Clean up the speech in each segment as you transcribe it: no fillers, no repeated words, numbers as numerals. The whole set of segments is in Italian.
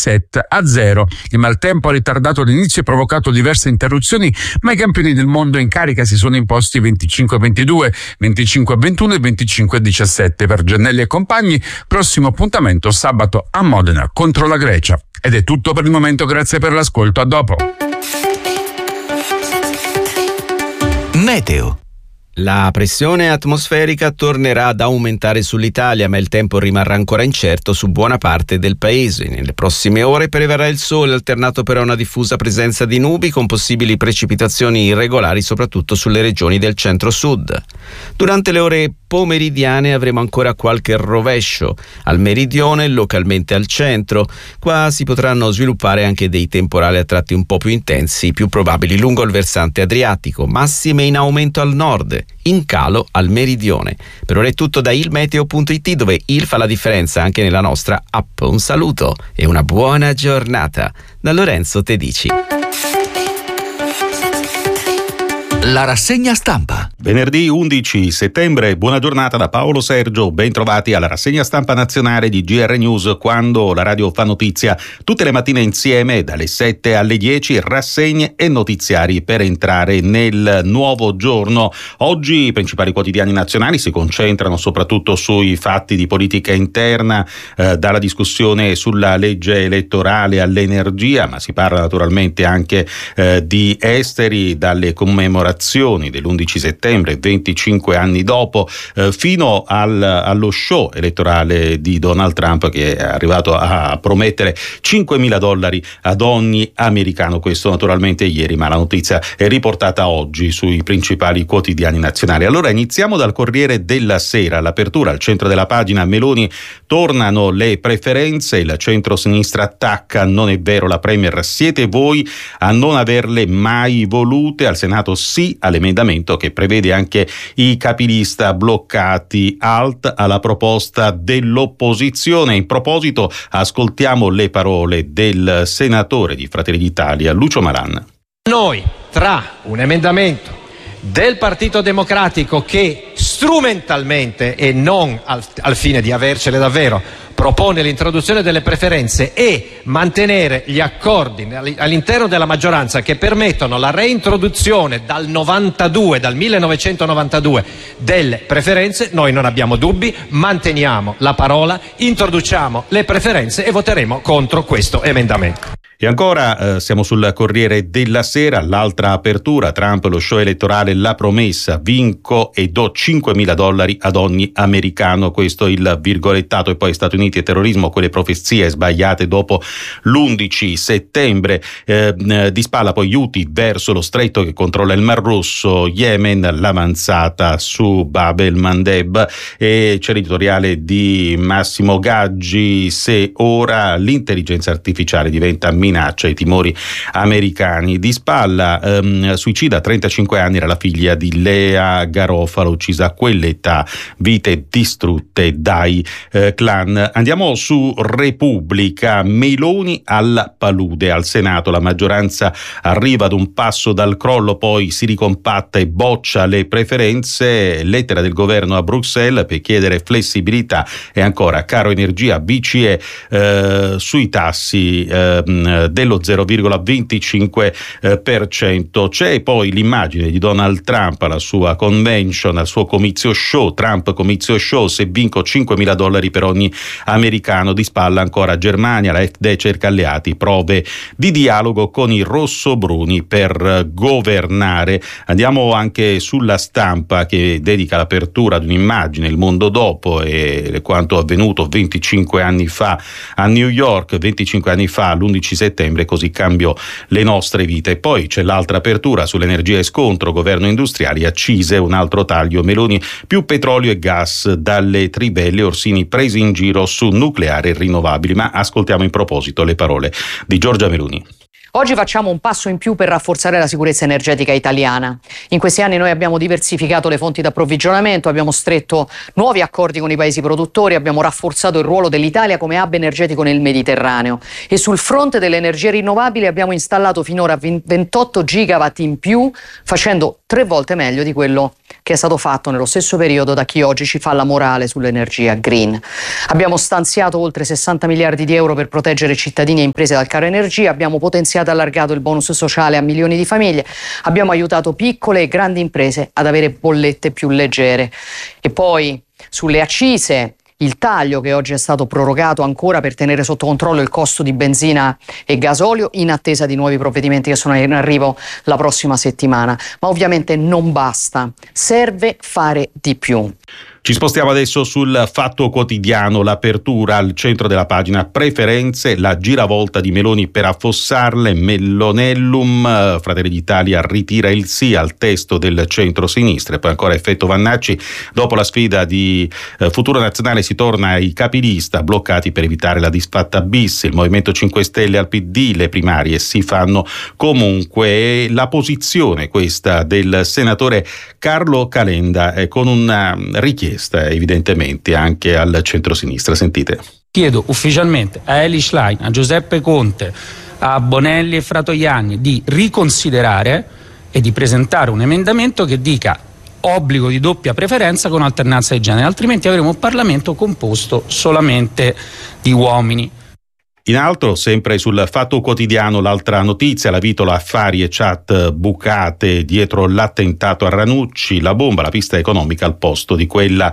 7-0. Il maltempo ha ritardato l'inizio e provocato diverse interruzioni, ma i campioni del mondo in carica si sono imposti 25-22, 25-21 e 25-17 per Giannelli e compagni. Prossimo appuntamento sabato a Modena contro la Grecia. Ed è tutto per il momento, grazie per l'ascolto, a dopo. Meteo. La pressione atmosferica tornerà ad aumentare sull'Italia, ma il tempo rimarrà ancora incerto su buona parte del paese. Nelle prossime ore prevarrà il sole, alternato però a una diffusa presenza di nubi con possibili precipitazioni irregolari, soprattutto sulle regioni del centro-sud. Durante le ore pomeridiane avremo ancora qualche rovescio al meridione, localmente al centro. Qua si potranno sviluppare anche dei temporali a tratti un po' più intensi, più probabili lungo il versante adriatico, massime in aumento al nord, in calo al meridione. Per ora è tutto da ilmeteo.it, dove il fa la differenza anche nella nostra app. Un saluto e una buona giornata da Lorenzo Tedici. La rassegna stampa. Venerdì 11 settembre, buona giornata da Paolo Sergio, ben trovati alla rassegna stampa nazionale di GR News, quando la radio fa notizia tutte le mattine insieme dalle 7 alle 10, rassegne e notiziari per entrare nel nuovo giorno. Oggi i principali quotidiani nazionali si concentrano soprattutto sui fatti di politica interna, dalla discussione sulla legge elettorale all'energia, ma si parla naturalmente anche di esteri, dalle commemorazioni dell'11 settembre, 25 anni dopo, fino allo show elettorale di Donald Trump, che è arrivato a promettere $5.000 ad ogni americano. Questo naturalmente ieri, ma la notizia è riportata oggi sui principali quotidiani nazionali. Allora iniziamo dal Corriere della Sera. All'apertura, al centro della pagina: Meloni, tornano le preferenze, il centro-sinistra attacca, non è vero, la Premier siete voi a non averle mai volute. Al Senato sì all'emendamento che prevede anche i capilista bloccati, alt alla proposta dell'opposizione. In proposito ascoltiamo le parole del senatore di Fratelli d'Italia, Lucio Malan. Noi, tra un emendamento del Partito Democratico che strumentalmente e non al fine di avercele davvero propone l'introduzione delle preferenze e mantenere gli accordi all'interno della maggioranza che permettono la reintroduzione dal 1992 delle preferenze, noi non abbiamo dubbi, manteniamo la parola, introduciamo le preferenze e voteremo contro questo emendamento. E ancora siamo sul Corriere della Sera, l'altra apertura: Trump, lo show elettorale, la promessa, vinco e do $5.000 ad ogni americano, questo il virgolettato. E poi Stati Uniti e terrorismo, quelle profezie sbagliate dopo l'11 settembre, di spalla poi Houthi verso lo stretto che controlla il Mar Rosso, Yemen, l'avanzata su Bab el-Mandeb. E c'è l'editoriale di Massimo Gaggi: se ora l'intelligenza artificiale diventa minaccia ai timori americani. Di spalla, suicida a 35 anni, era la figlia di Lea Garofalo, uccisa a quell'età, vite distrutte dai clan. Andiamo su Repubblica: Meloni alla palude. Al Senato la maggioranza arriva ad un passo dal crollo, poi si ricompatta e boccia le preferenze. Lettera del governo a Bruxelles per chiedere flessibilità. E ancora caro energia, BCE sui tassi dello 0,25%. C'è poi l'immagine di Donald Trump alla sua convention, al suo comizio show, Trump comizio show, se vinco $5.000 per ogni americano. Di spalla ancora Germania, la AfD cerca alleati, prove di dialogo con i rossobruni per governare. Andiamo anche sulla Stampa, che dedica l'apertura ad un'immagine, il mondo dopo, e quanto avvenuto 25 anni fa a New York, 25 anni fa l'11 settembre, così cambiò le nostre vite. E poi c'è l'altra apertura sull'energia e scontro, governo industriali, accise, un altro taglio, Meloni più petrolio e gas dalle trivelle, Orsini presi in giro su nucleare e rinnovabili. Ma ascoltiamo in proposito le parole di Giorgia Meloni. Oggi facciamo un passo in più per rafforzare la sicurezza energetica italiana. In questi anni noi abbiamo diversificato le fonti di approvvigionamento, abbiamo stretto nuovi accordi con i paesi produttori, abbiamo rafforzato il ruolo dell'Italia come hub energetico nel Mediterraneo e sul fronte delle energie rinnovabili abbiamo installato finora 28 gigawatt in più, facendo 3 volte meglio di quello che è stato fatto nello stesso periodo da chi oggi ci fa la morale sull'energia green. Abbiamo stanziato oltre 60 miliardi di euro per proteggere cittadini e imprese dal caro energia, abbiamo potenziato e allargato il bonus sociale a milioni di famiglie, abbiamo aiutato piccole e grandi imprese ad avere bollette più leggere. E poi sulle accise, il taglio che oggi è stato prorogato ancora per tenere sotto controllo il costo di benzina e gasolio in attesa di nuovi provvedimenti che sono in arrivo la prossima settimana. Ma ovviamente non basta, serve fare di più. Ci spostiamo adesso sul Fatto Quotidiano, l'apertura al centro della pagina preferenze, la giravolta di Meloni per affossarle, Mellonellum, Fratelli d'Italia ritira il sì al testo del centro-sinistra, e poi ancora effetto Vannacci, dopo la sfida di Futuro Nazionale si torna ai capilista bloccati per evitare la disfatta bis, il Movimento 5 Stelle al PD, le primarie si fanno comunque, la posizione questa del senatore Carlo Calenda con una richiesta evidentemente anche al centro-sinistra. Sentite. Chiedo ufficialmente a Eli Schlein, a Giuseppe Conte, a Bonelli e Fratoianni di riconsiderare e di presentare un emendamento che dica obbligo di doppia preferenza con alternanza di genere, altrimenti avremo un Parlamento composto solamente di uomini. In altro, sempre sul Fatto Quotidiano, l'altra notizia, la vitola affari e chat bucate dietro l'attentato a Ranucci, la bomba, la pista economica al posto di quella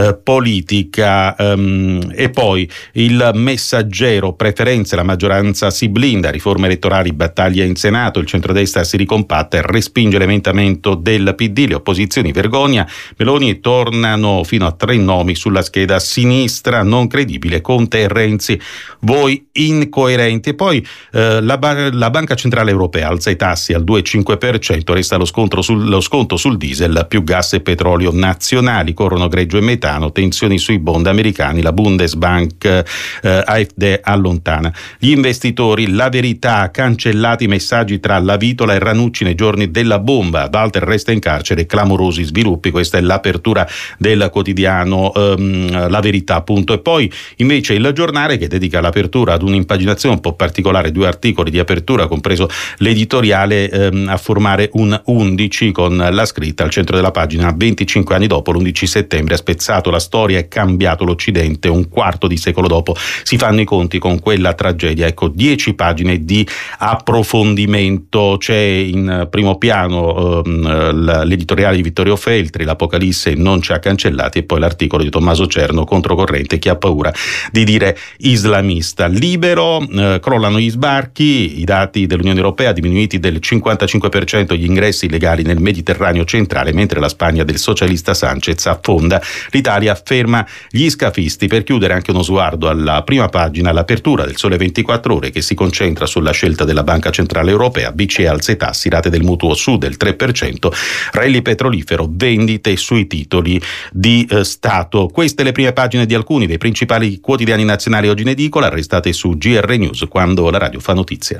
politica, e poi il Messaggero, preferenze, la maggioranza si blinda, riforme elettorali, battaglia in Senato, il centrodestra si ricompatta e respinge l'emendamento del PD, le opposizioni vergogna, Meloni tornano fino a 3 nomi sulla scheda sinistra, non credibile, Conte e Renzi, voi incoerenti. E poi la Banca Centrale Europea alza i tassi al 2,5%, resta lo sconto sul diesel, più gas e petrolio nazionali, corrono greggio e metano, tensioni sui bond americani, la Bundesbank AfD allontana gli investitori, la Verità, cancellati i messaggi tra la vitola e Ranucci nei giorni della bomba, Walter resta in carcere, clamorosi sviluppi, questa è l'apertura del quotidiano La Verità, appunto. E poi invece il Giornale, che dedica l'apertura ad un'impaginazione un po' particolare, 2 articoli di apertura, compreso l'editoriale, a formare un 11 con la scritta al centro della pagina: 25 anni dopo, l'11 settembre ha spezzato la storia e cambiato l'Occidente, un quarto di secolo dopo si fanno i conti con quella tragedia. Ecco, 10 pagine di approfondimento. C'è in primo piano l'editoriale di Vittorio Feltri, l'Apocalisse non ci ha cancellati, e poi l'articolo di Tommaso Cerno, controcorrente, chi ha paura di dire islamista. Libero, crollano gli sbarchi, i dati dell'Unione Europea, diminuiti del 55% gli ingressi illegali nel Mediterraneo centrale, mentre la Spagna del socialista Sanchez affonda, l'Italia ferma gli scafisti. Per chiudere anche uno sguardo alla prima pagina, l'apertura del Sole 24 Ore, che si concentra sulla scelta della Banca Centrale Europea, BCE alza i tassi, rate del mutuo su del 3%, rally petrolifero, vendite sui titoli di Stato. Queste le prime pagine di alcuni dei principali quotidiani nazionali oggi in edicola, restate su GR News quando la radio fa notizia.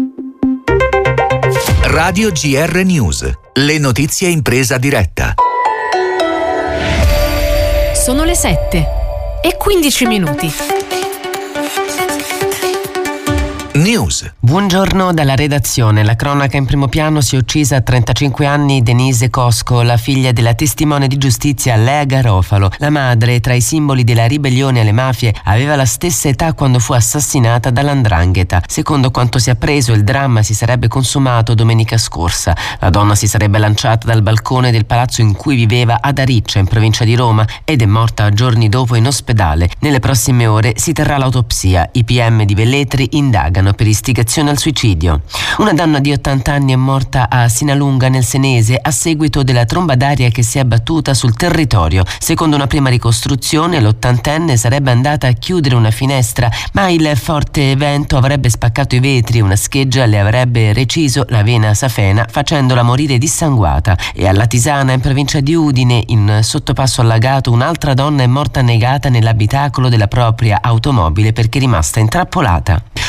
Radio GR News, le notizie in presa diretta. Sono le 7:15. News. Buongiorno dalla redazione. La cronaca in primo piano: si è uccisa a 35 anni Denise Cosco, la figlia della testimone di giustizia Lea Garofalo. La madre, tra i simboli della ribellione alle mafie, aveva la stessa età quando fu assassinata dall''ndrangheta. Secondo quanto si è appreso, il dramma si sarebbe consumato domenica scorsa. La donna si sarebbe lanciata dal balcone del palazzo in cui viveva ad Ariccia, in provincia di Roma, ed è morta giorni dopo in ospedale. Nelle prossime ore si terrà l'autopsia. I PM di Velletri indagano per istigazione al suicidio. Una donna di 80 anni è morta a Sinalunga nel Senese a seguito della tromba d'aria che si è abbattuta sul territorio. Secondo una prima ricostruzione, l'80enne sarebbe andata a chiudere una finestra, ma il forte vento avrebbe spaccato i vetri e una scheggia le avrebbe reciso la vena safena, facendola morire dissanguata. E alla Tisana, in provincia di Udine, in sottopasso allagato, un'altra donna è morta annegata nell'abitacolo della propria automobile perché è rimasta intrappolata. Un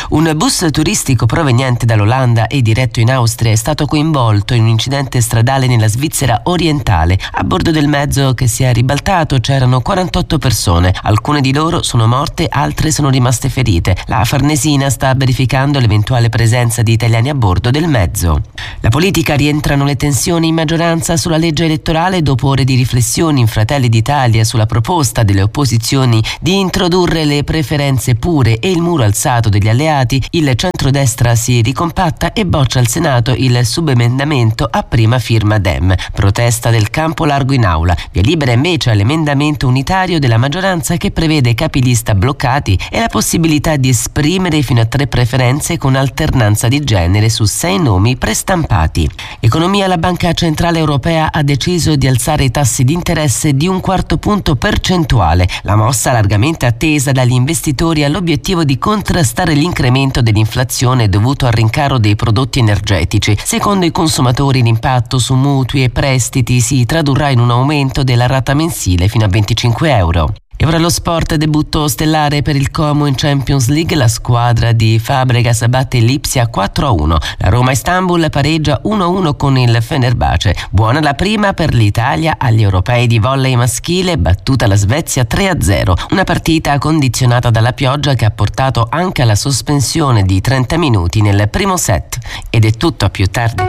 bus turistico proveniente dall'Olanda e diretto in Austria è stato coinvolto in un incidente stradale nella Svizzera orientale. A bordo del mezzo che si è ribaltato c'erano 48 persone. Alcune di loro sono morte, altre sono rimaste ferite. La Farnesina sta verificando l'eventuale presenza di italiani a bordo del mezzo. La politica, rientrano le tensioni in maggioranza sulla legge elettorale dopo ore di riflessioni in Fratelli d'Italia sulla proposta delle opposizioni di introdurre le preferenze pure e il muro alzato degli alleati. Il centrodestra si ricompatta e boccia al Senato il subemendamento a prima firma Dem. Protesta del campo largo in aula. Via libera invece all'emendamento unitario della maggioranza che prevede capilista bloccati e la possibilità di esprimere fino a 3 preferenze con alternanza di genere su 6 nomi prestampati. Economia. La Banca Centrale Europea ha deciso di alzare i tassi di interesse di 1/4 punto percentuale. La mossa, largamente attesa dagli investitori, ha l'obiettivo di contrastare l'incremento dell'inflazione dovuto al rincaro dei prodotti energetici. Secondo i consumatori l'impatto su mutui e prestiti si tradurrà in un aumento della rata mensile fino a 25 euro. E ora lo sport. Debutto stellare per il Como in Champions League. La squadra di Fabregas batte Lipsia 4-1. La Roma Istanbul pareggia 1-1 con il Fenerbahce. Buona la prima per l'Italia agli europei di volley maschile, battuta la Svezia 3-0. Una partita condizionata dalla pioggia che ha portato anche alla sospensione di 30 minuti nel primo set. Ed è tutto, a più tardi.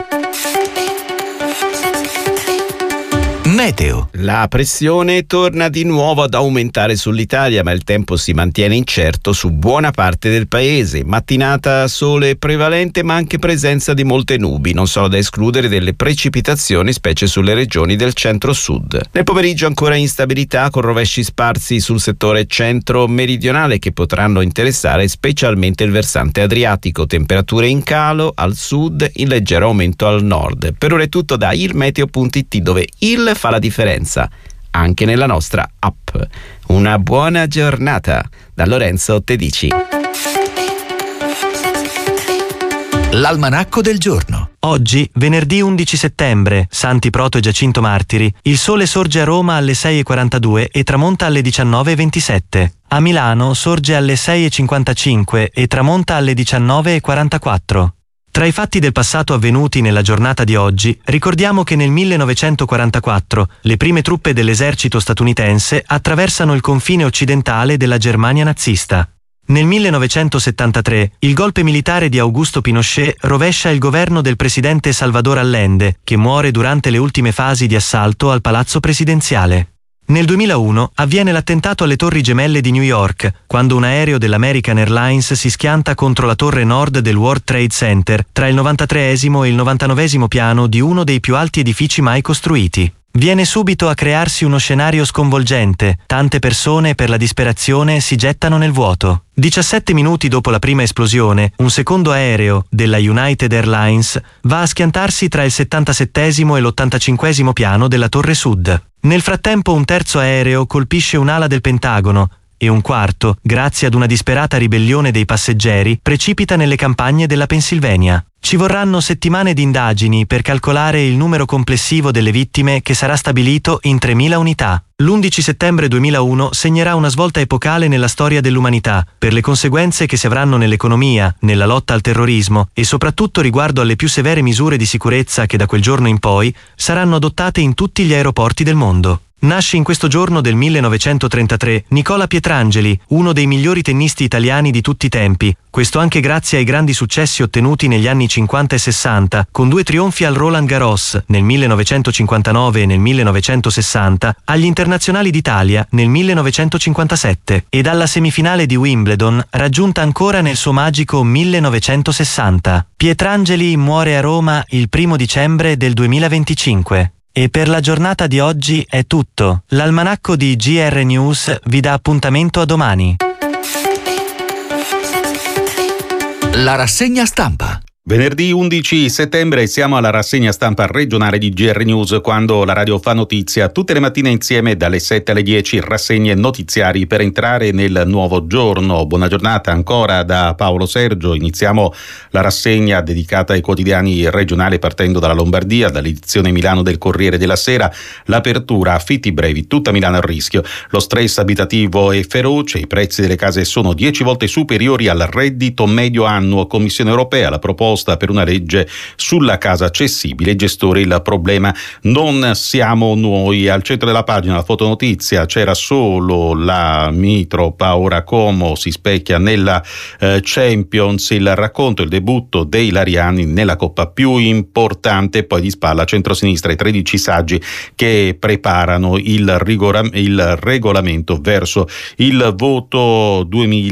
Meteo. La pressione torna di nuovo ad aumentare sull'Italia, ma il tempo si mantiene incerto su buona parte del paese. Mattinata sole prevalente, ma anche presenza di molte nubi. Non sono da escludere delle precipitazioni, specie sulle regioni del centro-sud. Nel pomeriggio ancora instabilità, con rovesci sparsi sul settore centro-meridionale che potranno interessare specialmente il versante adriatico. Temperature in calo al sud, in leggero aumento al nord. Per ora è tutto da ilmeteo.it, dove il fa la differenza anche nella nostra app. Una buona giornata da Lorenzo Tedici. L'almanacco del giorno. Oggi, venerdì 11 settembre, Santi Proto e Giacinto Martiri, il sole sorge a Roma alle 6:42 e tramonta alle 19:27. A Milano sorge alle 6:55 e tramonta alle 19:44. Tra i fatti del passato avvenuti nella giornata di oggi, ricordiamo che nel 1944 le prime truppe dell'esercito statunitense attraversano il confine occidentale della Germania nazista. Nel 1973 il golpe militare di Augusto Pinochet rovescia il governo del presidente Salvador Allende, che muore durante le ultime fasi di assalto al palazzo presidenziale. Nel 2001 avviene l'attentato alle Torri Gemelle di New York, quando un aereo dell'American Airlines si schianta contro la torre nord del World Trade Center, tra il 93esimo e il 99esimo piano di uno dei più alti edifici mai costruiti. Viene subito a crearsi uno scenario sconvolgente. Tante persone, per la disperazione, si gettano nel vuoto. 17 minuti dopo la prima esplosione, un secondo aereo, della United Airlines, va a schiantarsi tra il 77esimo e l'85esimo piano della Torre Sud. Nel frattempo un terzo aereo colpisce un'ala del Pentagono e un quarto, grazie ad una disperata ribellione dei passeggeri, precipita nelle campagne della Pennsylvania. Ci vorranno settimane di indagini per calcolare il numero complessivo delle vittime, che sarà stabilito in 3.000 unità. L'11 settembre 2001 segnerà una svolta epocale nella storia dell'umanità, per le conseguenze che si avranno nell'economia, nella lotta al terrorismo e soprattutto riguardo alle più severe misure di sicurezza che da quel giorno in poi saranno adottate in tutti gli aeroporti del mondo. Nasce in questo giorno del 1933 Nicola Pietrangeli, uno dei migliori tennisti italiani di tutti i tempi, questo anche grazie ai grandi successi ottenuti negli anni 50 e 60, con 2 trionfi al Roland Garros nel 1959 e nel 1960, agli Internazionali d'Italia nel 1957 e dalla semifinale di Wimbledon raggiunta ancora nel suo magico 1960. Pietrangeli muore a Roma il 1 dicembre del 2025. E per la giornata di oggi è tutto. L'almanacco di GR News vi dà appuntamento a domani. La rassegna stampa. Venerdì 11 settembre siamo alla rassegna stampa regionale di GR News, quando la radio fa notizia tutte le mattine insieme dalle 7 alle 10, rassegne notiziari per entrare nel nuovo giorno. Buona giornata ancora da Paolo Sergio. Iniziamo la rassegna dedicata ai quotidiani regionali partendo dalla Lombardia, dall'edizione Milano del Corriere della Sera. L'apertura, affitti brevi, tutta Milano a rischio. Lo stress abitativo è feroce, i prezzi delle case sono 10 volte superiori al reddito medio annuo. Commissione europea, la proposta per una legge sulla casa accessibile. Gestore, il problema non siamo noi. Al centro della pagina la fotonotizia, c'era solo la Mitropa, ora Como si specchia nella Champions, il racconto, il debutto dei Lariani nella coppa più importante. Poi di spalla centrosinistra i 13 saggi che preparano il regolamento verso il voto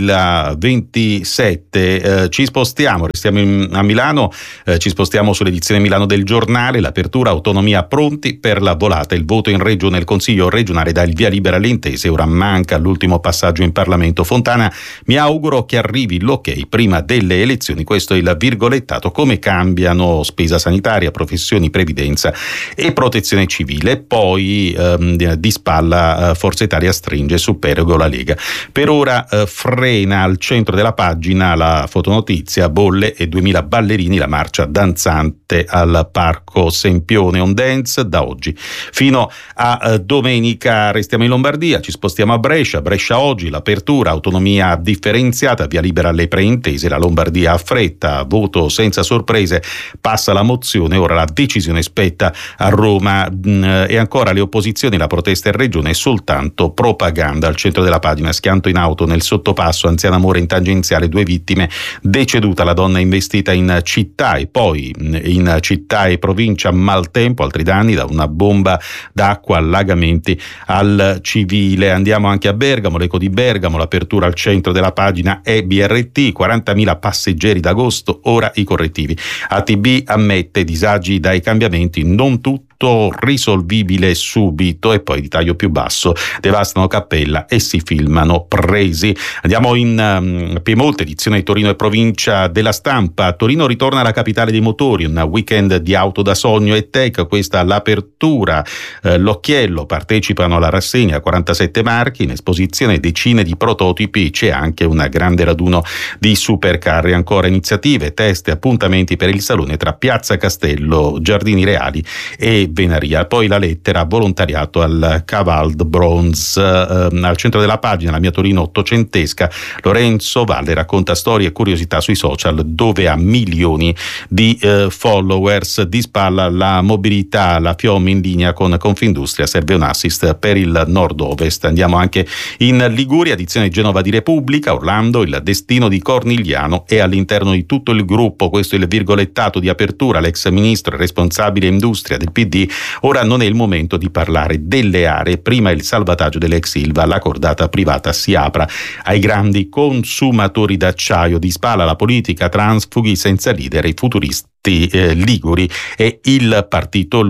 2027. Ci spostiamo, restiamo a Milano, ci spostiamo sull'edizione Milano del Giornale. L'apertura, autonomia, pronti per la volata. Il voto in regione, il Consiglio regionale dà il via libera alle intese. Ora manca l'ultimo passaggio in Parlamento. Fontana: mi auguro che arrivi l'ok prima delle elezioni. Questo è il virgolettato. Come cambiano spesa sanitaria, professioni, previdenza e protezione civile. Poi di spalla Forza Italia stringe su Perego la Lega. Per ora frena al centro della pagina la fotonotizia, bolle e 2000 ballerini, la marcia danzante al Parco Sempione on Dance da oggi fino a domenica. Restiamo in Lombardia, ci spostiamo a Brescia oggi, l'apertura, autonomia differenziata, via libera alle preintese. La Lombardia affretta, voto senza sorprese, passa la mozione, ora la decisione spetta a Roma. E ancora le opposizioni, la protesta in regione è soltanto propaganda. Al centro della pagina, schianto in auto nel sottopasso, anziana muore in tangenziale, 2 vittime, deceduta la donna investita in città. E poi in città e provincia maltempo, altri danni da una bomba d'acqua, allagamenti al civile. Andiamo anche a Bergamo, l'Eco di Bergamo, l'apertura al centro della pagina è BRT, 40.000 passeggeri d'agosto, ora i correttivi. ATB ammette disagi dai cambiamenti, non tutto risolvibile subito. E poi di taglio più basso, devastano cappella e si filmano presi. Andiamo in Piemonte, edizione Torino e provincia della Stampa. Torino ritorna alla capitale dei motori, un weekend di auto da sogno e tech, questa l'apertura. L'Occhiello, partecipano alla rassegna 47 marchi, in esposizione decine di prototipi, c'è anche un grande raduno di supercar. E ancora iniziative, test e appuntamenti per il salone tra Piazza Castello, Giardini Reali e Venaria. Poi la lettera, volontariato al Cavald Bronze. Al centro della pagina la mia Torino ottocentesca, Lorenzo Valle racconta storie e curiosità sui social, dove ha milioni di followers. Di spalla la mobilità, la FIOM in linea con Confindustria, serve un assist per il nord-ovest. Andiamo anche in Liguria, edizione Genova di Repubblica, Orlando, il destino di Cornigliano è all'interno di tutto il gruppo. Questo è il virgolettato di apertura. L'ex ministro e responsabile industria del PD: ora non è il momento di parlare delle aree, prima il salvataggio dell'ex Ilva, la cordata privata si apra ai grandi consumatori d'acciaio. Di spalla la politica, transfughi senza leader, i futuristi liguri e il partito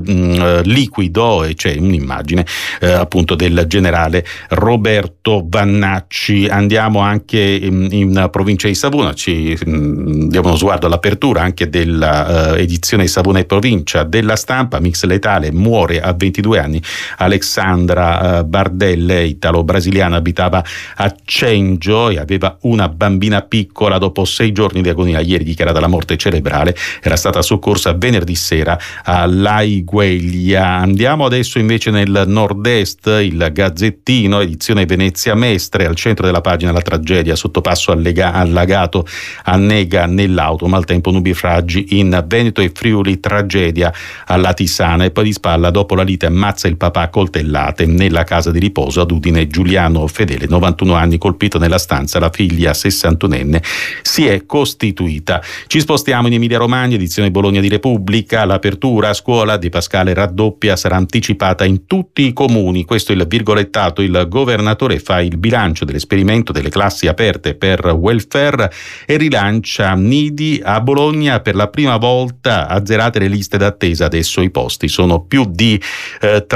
liquido. E c'è un'immagine appunto del generale Roberto Vannacci. Andiamo anche in provincia di Savona, ci diamo uno sguardo all'apertura anche della edizione Savona e provincia della Stampa. Mix letale, muore a 22 anni Alexandra Bardelle, italo-brasiliana, abitava a Cengio e aveva una bambina piccola. Dopo 6 giorni di agonia, ieri dichiarata la morte cerebrale, era stata soccorsa venerdì sera a Laigueglia. Andiamo adesso invece nel nord-est, il Gazzettino, edizione Venezia Mestre. Al centro della pagina la tragedia, sottopasso allagato a Nega nell'auto, maltempo, nubifragi in Veneto e Friuli, tragedia alla Tisana. E poi di spalla, dopo la lite, ammazza il papà a coltellate nella casa di riposo ad Udine. Giuliano Fedele, 91 anni, colpito nella stanza, la figlia 61enne si è costituita. Ci spostiamo in Emilia Romagna, edizione Bologna di Repubblica, l'apertura a scuola De Pascale raddoppia, sarà anticipata in tutti i comuni. Questo è il virgolettato. Il governatore fa il bilancio dell'esperimento delle classi aperte per welfare e rilancia nidi. A Bologna per la prima volta azzerate le liste d'attesa, adesso i posti sono più di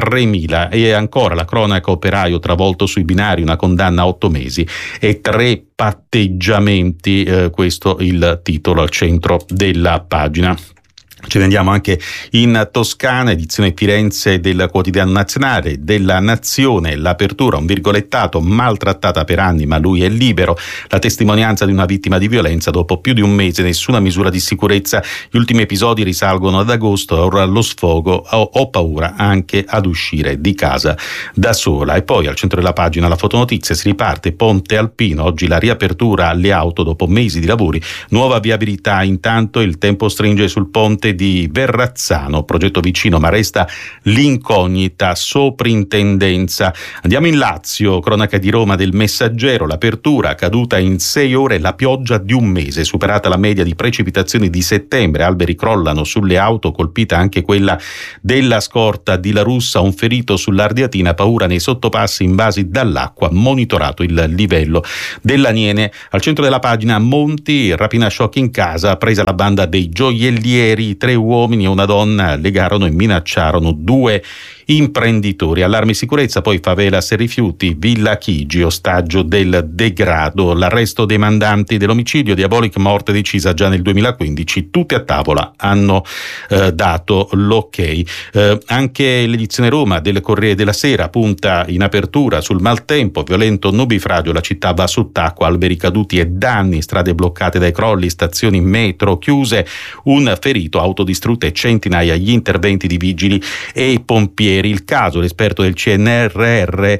3.000. E ancora la cronaca, operaio travolto sui binari, una condanna a 8 mesi e 3 patteggiamenti, questo il titolo al centro della pagina. Ci rendiamo anche in Toscana, edizione Firenze del Quotidiano Nazionale, della Nazione, l'apertura, un virgolettato, maltrattata per anni ma lui è libero, la testimonianza di una vittima di violenza dopo più di un mese, nessuna misura di sicurezza, gli ultimi episodi risalgono ad agosto, ora lo sfogo, ho paura anche ad uscire di casa da sola. E poi al centro della pagina la fotonotizia, si riparte Ponte Alpino, oggi la riapertura alle auto dopo mesi di lavori, nuova viabilità, intanto il tempo stringe sul ponte di Verrazzano, progetto vicino ma resta l'incognita, soprintendenza. Andiamo in Lazio, cronaca di Roma del Messaggero, l'apertura caduta in 6 ore, la pioggia di un mese, superata la media di precipitazioni di settembre, alberi crollano sulle auto, colpita anche quella della scorta di La Russa, un ferito sull'Ardiatina, paura nei sottopassi invasi dall'acqua, monitorato il livello dell'Aniene. Al centro della pagina Monti, rapina shock in casa, presa la banda dei gioiellieri, 3 uomini e una donna legarono e minacciarono 2 imprenditori. Allarme sicurezza, poi favelas e rifiuti, Villa Chigi, ostaggio del degrado, l'arresto dei mandanti dell'omicidio, diabolic morte decisa già nel 2015, tutti a tavola hanno dato l'ok. Anche l'edizione Roma del Corriere della Sera punta in apertura sul maltempo, violento nubifragio, la città va sott'acqua, alberi caduti e danni, strade bloccate dai crolli, stazioni metro chiuse, un ferito, auto distrutte e centinaia gli interventi di vigili e pompieri. Il caso, l'esperto del CNR,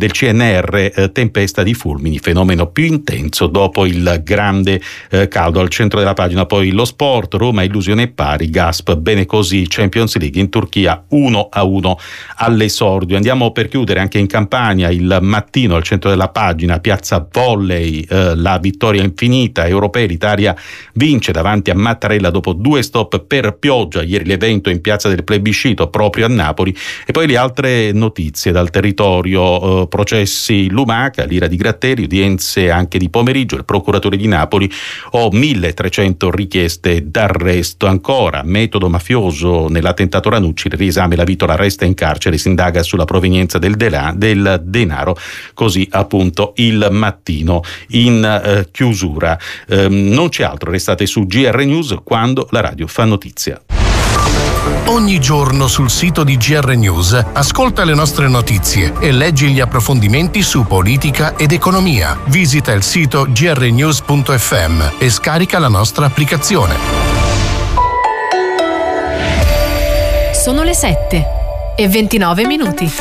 tempesta di fulmini, fenomeno più intenso dopo il grande caldo. Al centro della pagina poi lo sport, Roma illusione pari, Gasp bene così, Champions League in Turchia 1-1 all'esordio. Andiamo per chiudere anche in Campania, il Mattino al centro della pagina, piazza volley, la vittoria infinita, europei, l'Italia vince davanti a Mattarella dopo 2 stop per pioggia, ieri l'evento in piazza del plebiscito proprio a Napoli. E poi le altre notizie dal territorio, processi Lumaca, l'ira di Gratteri, udienze anche di pomeriggio, il procuratore di Napoli, 1300 richieste d'arresto. Ancora, metodo mafioso nell'attentato Ranucci, il riesame, la Vitola resta in carcere, si indaga sulla provenienza del denaro, così appunto il Mattino in chiusura. Non c'è altro, restate su GR News quando la radio fa notizia. Ogni giorno sul sito di GR News ascolta le nostre notizie e leggi gli approfondimenti su politica ed economia. Visita il sito grnews.fm e scarica la nostra applicazione. Sono le 7:29.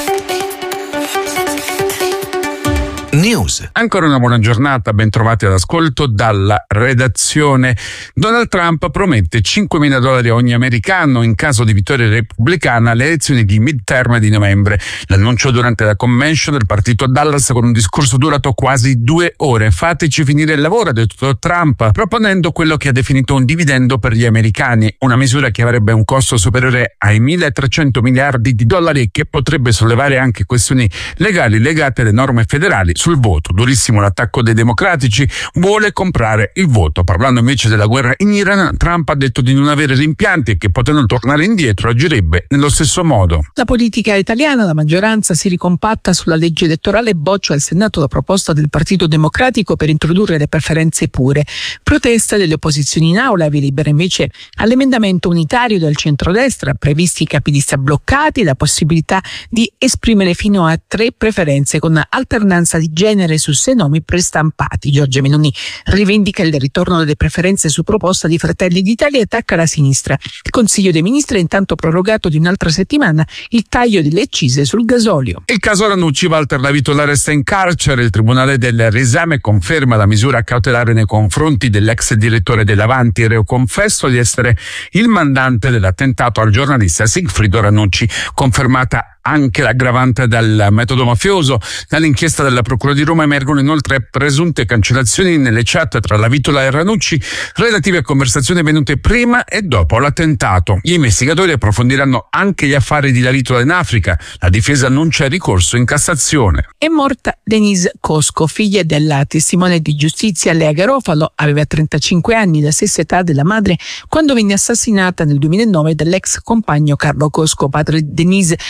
News. Ancora una buona giornata, ben trovati all'ascolto dalla redazione. Donald Trump promette $5.000 a ogni americano in caso di vittoria repubblicana alle elezioni di midterm di novembre. L'annuncio durante la convention del partito a Dallas con un discorso durato quasi 2 ore. Fateci finire il lavoro, ha detto Trump, proponendo quello che ha definito un dividendo per gli americani, una misura che avrebbe un costo superiore ai $1.300 miliardi e che potrebbe sollevare anche questioni legali legate alle norme federali sul voto. Durissimo l'attacco dei democratici, vuole comprare il voto. Parlando invece della guerra in Iran, Trump ha detto di non avere rimpianti e che potendo tornare indietro agirebbe nello stesso modo. La politica italiana, la maggioranza si ricompatta sulla legge elettorale e boccia al Senato la proposta del Partito Democratico per introdurre le preferenze pure. Protesta delle opposizioni in aula, vi libera invece all'emendamento unitario del centrodestra, previsti i capilista bloccati, la possibilità di esprimere fino a 3 preferenze con alternanza di genere su 6 nomi prestampati. Giorgia Meloni rivendica il ritorno delle preferenze su proposta di Fratelli d'Italia e attacca la sinistra. Il Consiglio dei Ministri ha intanto prorogato di un'altra settimana il taglio delle accise sul gasolio. Il caso Ranucci, Walter La Vitola resta in carcere. Il Tribunale del Riesame conferma la misura cautelare nei confronti dell'ex direttore dell'Avanti, reo confesso di essere il mandante dell'attentato al giornalista Sigfrido Ranucci, confermata anche l'aggravante del metodo mafioso. Dall'inchiesta della Procura di Roma emergono inoltre presunte cancellazioni nelle chat tra La Vitola e Ranucci relative a conversazioni avvenute prima e dopo l'attentato. Gli investigatori approfondiranno anche gli affari di La Vitola in Africa. La difesa annuncia ricorso in Cassazione. È morta Denise Cosco, figlia della testimone di giustizia Lea Garofalo. Aveva 35 anni, la stessa età della madre, quando venne assassinata nel 2009 dall'ex compagno Carlo Cosco, padre di Denise, dopo aver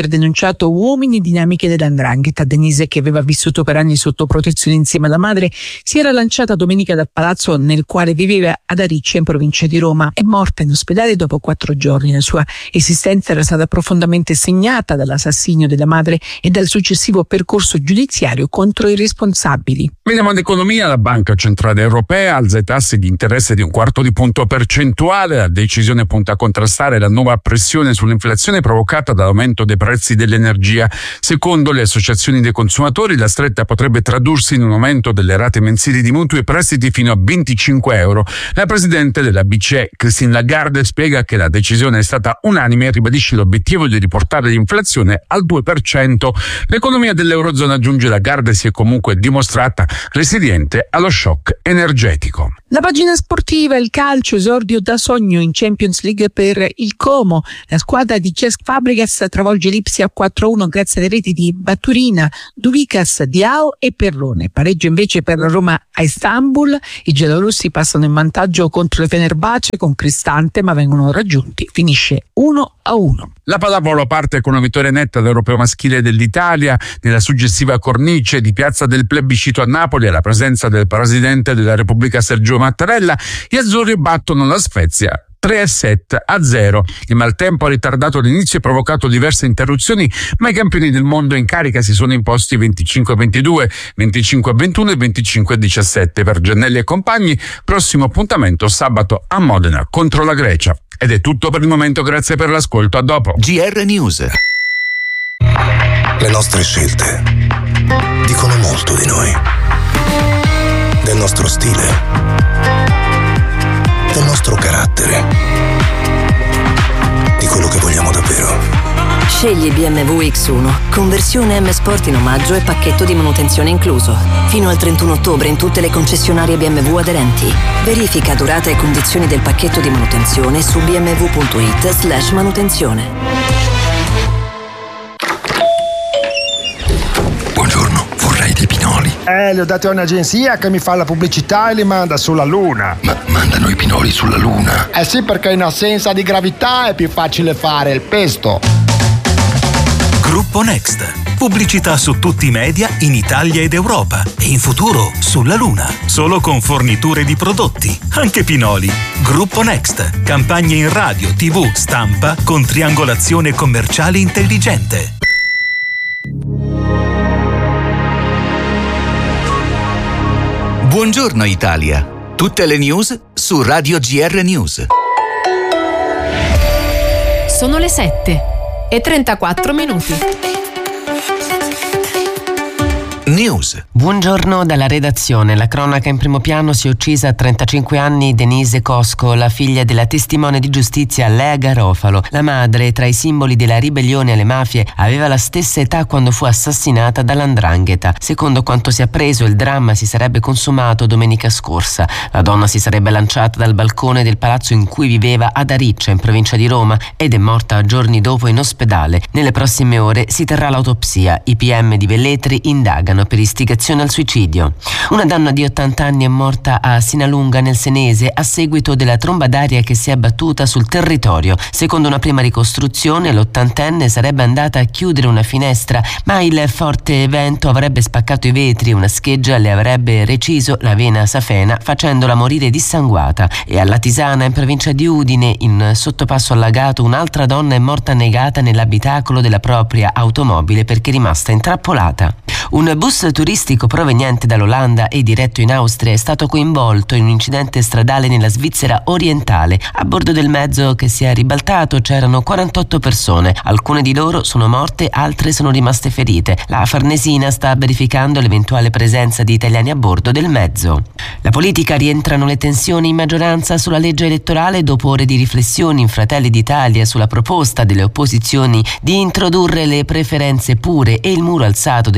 aver denunciato uomini dinamiche dell''ndrangheta. Denise, che aveva vissuto per anni sotto protezione insieme alla madre, si era lanciata domenica dal palazzo nel quale viveva ad Ariccia, in provincia di Roma. È morta in ospedale dopo 4 giorni. La sua esistenza era stata profondamente segnata dall'assassinio della madre e dal successivo percorso giudiziario contro i responsabili. Veniamo all'economia. La Banca Centrale Europea alza i tassi di interesse di 1/4 punto percentuale. La decisione punta a contrastare la nuova pressione sull'inflazione provocata dall'aumento dei prezzi dell'energia. Secondo le associazioni dei consumatori, la stretta potrebbe tradursi in un aumento delle rate mensili di mutui e prestiti fino a 25 euro. La presidente della BCE, Christine Lagarde, spiega che la decisione è stata unanime e ribadisce l'obiettivo di riportare l'inflazione al 2%. L'economia dell'Eurozona, aggiunge Lagarde, si è comunque dimostrata resiliente allo shock energetico. La pagina sportiva, il calcio, esordio da sogno in Champions League per il Como. La squadra di Cesc Fabregas travolge l'Ipsia 4-1 grazie alle reti di Baturina, Duvikas, Diao e Perrone. Pareggio invece per la Roma a Istanbul. I giallorossi passano in vantaggio contro le Fenerbahce con Cristante, ma vengono raggiunti. Finisce 1-1. La pallavolo parte con una vittoria netta all'Europeo maschile dell'Italia nella suggestiva cornice di Piazza del Plebiscito a Napoli, alla presenza del presidente della Repubblica Sergio Mattarella. Gli azzurri battono la Svezia 3-7-0. Il maltempo ha ritardato l'inizio e provocato diverse interruzioni, ma i campioni del mondo in carica si sono imposti 25-22, 25-21 e 25-17 per Giannelli e compagni. Prossimo appuntamento sabato a Modena contro la Grecia. Ed è tutto per il momento, grazie per l'ascolto, a dopo. GR News. Le nostre scelte dicono molto di noi, del nostro stile, del nostro carattere, di quello che vogliamo davvero. Scegli BMW X1, conversione M Sport in omaggio e pacchetto di manutenzione incluso. Fino al 31 ottobre in tutte le concessionarie BMW aderenti. Verifica durata e condizioni del pacchetto di manutenzione su bmw.it/manutenzione. Buongiorno, vorrei dei pinoli. Li ho dati a un'agenzia che mi fa la pubblicità e li manda sulla Luna. Ma mandano i pinoli sulla Luna? Eh sì, perché in assenza di gravità è più facile fare il pesto. Gruppo Next. Pubblicità su tutti i media in Italia ed Europa e in futuro sulla Luna. Solo con forniture di prodotti, anche pinoli. Gruppo Next. Campagne in radio, TV, stampa con triangolazione commerciale intelligente. Buongiorno Italia. Tutte le news su Radio GR News. Sono le 7:34. News. Buongiorno dalla redazione. La cronaca in primo piano: si è uccisa a 35 anni Denise Cosco, la figlia della testimone di giustizia Lea Garofalo. La madre, tra i simboli della ribellione alle mafie, aveva la stessa età quando fu assassinata dall''ndrangheta. Secondo quanto si è appreso, il dramma si sarebbe consumato domenica scorsa. La donna si sarebbe lanciata dal balcone del palazzo in cui viveva ad Ariccia, in provincia di Roma, ed è morta giorni dopo in ospedale. Nelle prossime ore si terrà l'autopsia. I PM di Velletri indagano per istigazione al suicidio. Una donna di 80 anni è morta a Sinalunga nel Senese a seguito della tromba d'aria che si è abbattuta sul territorio. Secondo una prima ricostruzione, l'80enne sarebbe andata a chiudere una finestra, ma il forte vento avrebbe spaccato i vetri, una scheggia le avrebbe reciso la vena safena facendola morire dissanguata. E alla Tisana, in provincia di Udine, in sottopasso allagato, un'altra donna è morta annegata nell'abitacolo della propria automobile perché è rimasta intrappolata. Un bus turistico proveniente dall'Olanda e diretto in Austria è stato coinvolto in un incidente stradale nella Svizzera orientale. A bordo del mezzo, che si è ribaltato, c'erano 48 persone. Alcune di loro sono morte, altre sono rimaste ferite. La Farnesina sta verificando l'eventuale presenza di italiani a bordo del mezzo. La politica: rientrano le tensioni in maggioranza sulla legge elettorale dopo ore di riflessioni in Fratelli d'Italia sulla proposta delle opposizioni di introdurre le preferenze pure e il muro alzato degli alleati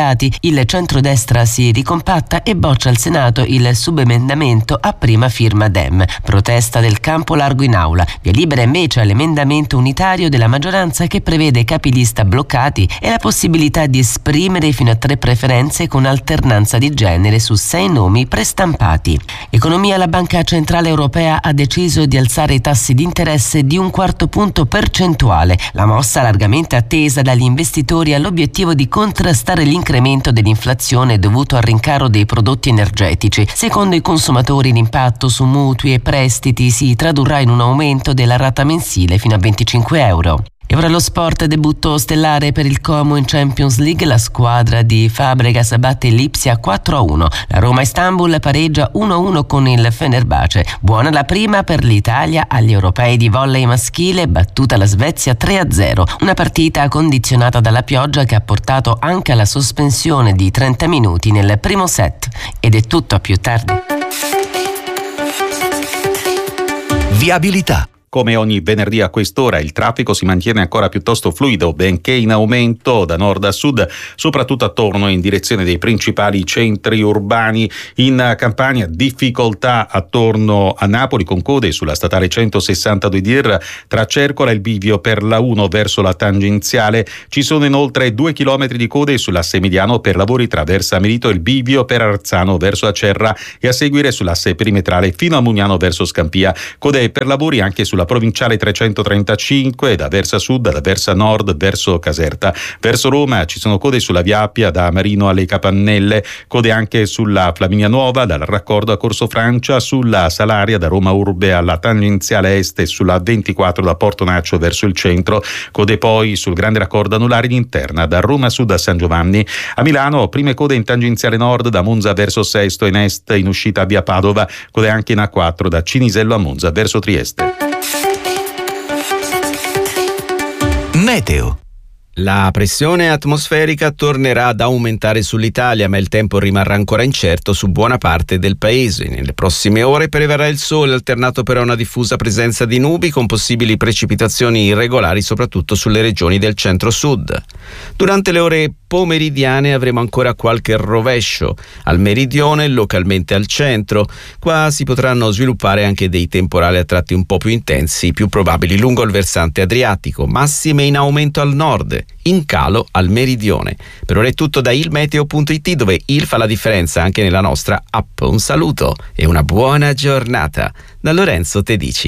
deputati, il centrodestra si ricompatta e boccia al Senato il subemendamento a prima firma Dem. Protesta del campo largo in aula. Via libera invece all'emendamento unitario della maggioranza che prevede capilista bloccati e la possibilità di esprimere fino a 3 preferenze con alternanza di genere su 6 nomi prestampati. Economia. La Banca Centrale Europea ha deciso di alzare i tassi di interesse di 1/4 punto percentuale. La mossa, largamente attesa dagli investitori, ha l'obiettivo di contrastare l'incremento dell'inflazione dovuto al rincaro dei prodotti energetici. Secondo i consumatori l'impatto su mutui e prestiti si tradurrà in un aumento della rata mensile fino a 25 euro. E ora lo sport, debutto stellare per il Como in Champions League. La squadra di Fabregas batte Lipsia 4-1. La Roma Istanbul pareggia 1-1 con il Fenerbahce. Buona la prima per l'Italia agli europei di volley maschile, battuta la Svezia 3-0. Una partita condizionata dalla pioggia che ha portato anche alla sospensione di 30 minuti nel primo set. Ed è tutto, a più tardi. Viabilità. Come ogni venerdì a quest'ora il traffico si mantiene ancora piuttosto fluido, benché in aumento da nord a sud, soprattutto attorno in direzione dei principali centri urbani. In Campania difficoltà attorno a Napoli con code sulla statale 162 dir tra Cercola e il bivio per la 1 verso la tangenziale. Ci sono inoltre 2 chilometri di code sull'asse mediano per lavori tra Versa Merito e il bivio per Arzano verso Acerra e a seguire sull'asse perimetrale fino a Mugnano verso Scampia. Code per lavori anche sulla provinciale 335 da Versa Sud, da Versa Nord verso Caserta. Verso Roma ci sono code sulla Via Appia da Marino alle Capannelle, code anche sulla Flaminia Nuova dal raccordo a Corso Francia, sulla Salaria da Roma Urbe alla tangenziale est e sulla 24 da Porto Naccio verso il centro, code poi sul grande raccordo anulare in interna da Roma Sud a San Giovanni. A Milano prime code in tangenziale nord da Monza verso Sesto, in est in uscita a Via Padova, code anche in A4 da Cinisello a Monza verso Trieste. Meteo. La pressione atmosferica tornerà ad aumentare sull'Italia, ma il tempo rimarrà ancora incerto su buona parte del paese. Nelle prossime ore prevarrà il sole, alternato però a una diffusa presenza di nubi con possibili precipitazioni irregolari soprattutto sulle regioni del centro-sud. Durante le ore pomeridiane avremo ancora qualche rovescio al meridione e localmente al centro. Qua si potranno sviluppare anche dei temporali a tratti un po' più intensi, più probabili lungo il versante adriatico, massime in aumento al nord, in calo al meridione. Per ora è tutto da ilmeteo.it, dove il fa la differenza anche nella nostra app. Un saluto e una buona giornata da Lorenzo Tedici.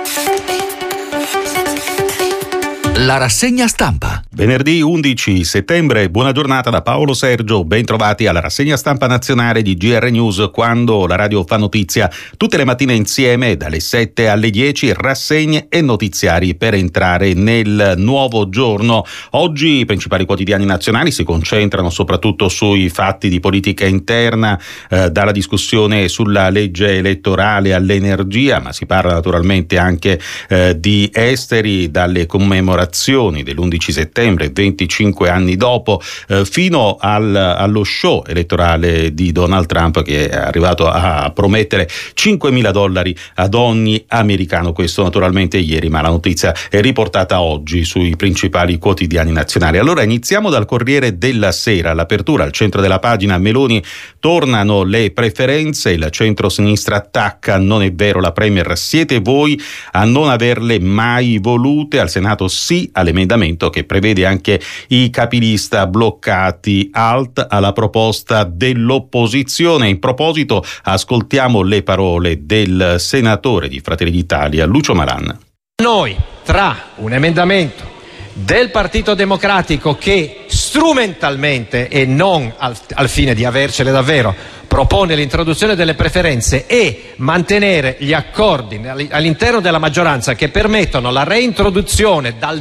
La rassegna stampa. Venerdì 11 settembre, buona giornata da Paolo Sergio, ben trovati alla rassegna stampa nazionale di GR News, quando la radio fa notizia tutte le mattine insieme dalle 7 alle 10, rassegne e notiziari per entrare nel nuovo giorno. Oggi i principali quotidiani nazionali si concentrano soprattutto sui fatti di politica interna, dalla discussione sulla legge elettorale all'energia, ma si parla naturalmente anche di esteri, dalle commemorazioni dell'11 settembre, 25 anni dopo, fino allo show elettorale di Donald Trump, che è arrivato a promettere $5.000 ad ogni americano. Questo naturalmente ieri, ma la notizia è riportata oggi sui principali quotidiani nazionali. Allora iniziamo dal Corriere della Sera. All'apertura, al centro della pagina, Meloni: tornano le preferenze, il centro-sinistra attacca, non è vero, la Premier siete voi a non averle mai volute. Al Senato sì all'emendamento che prevede anche i capilista bloccati, alt alla proposta dell'opposizione. In proposito ascoltiamo le parole del senatore di Fratelli d'Italia, Lucio Malan. Noi, tra un emendamento del Partito Democratico che strumentalmente e non al fine di avercele davvero propone l'introduzione delle preferenze e mantenere gli accordi all'interno della maggioranza che permettono la reintroduzione dal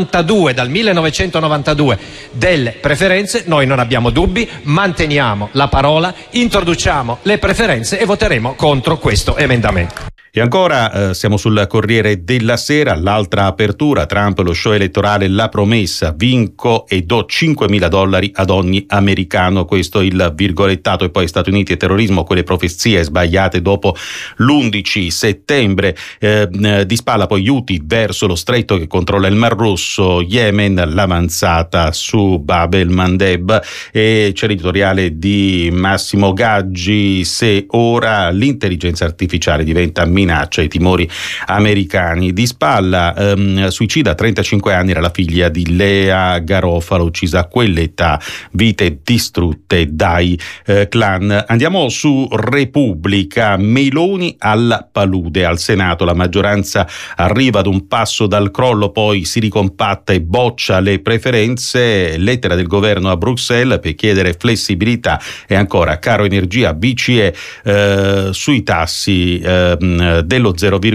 1992 delle preferenze, noi non abbiamo dubbi, manteniamo la parola, introduciamo le preferenze e voteremo contro questo emendamento. E ancora siamo sul Corriere della Sera, l'altra apertura, Trump, lo show elettorale, la promessa, vinco e do $5.000 ad ogni americano, questo il virgolettato. E poi Stati Uniti e terrorismo, quelle profezie sbagliate dopo l'11 settembre, di spalla poi Houthi verso lo stretto che controlla il Mar Rosso, Yemen, l'avanzata su Bab el-Mandeb. E c'è l'editoriale di Massimo Gaggi, se ora l'intelligenza artificiale diventa minaccia ai timori americani. Di spalla suicida a 35 anni, era la figlia di Lea Garofalo, uccisa a quell'età, vite distrutte dai clan. Andiamo su Repubblica, Meloni alla palude al Senato, la maggioranza arriva ad un passo dal crollo, poi si ricompatta e boccia le preferenze, lettera del governo a Bruxelles per chiedere flessibilità. E ancora caro energia, BCE sui tassi dello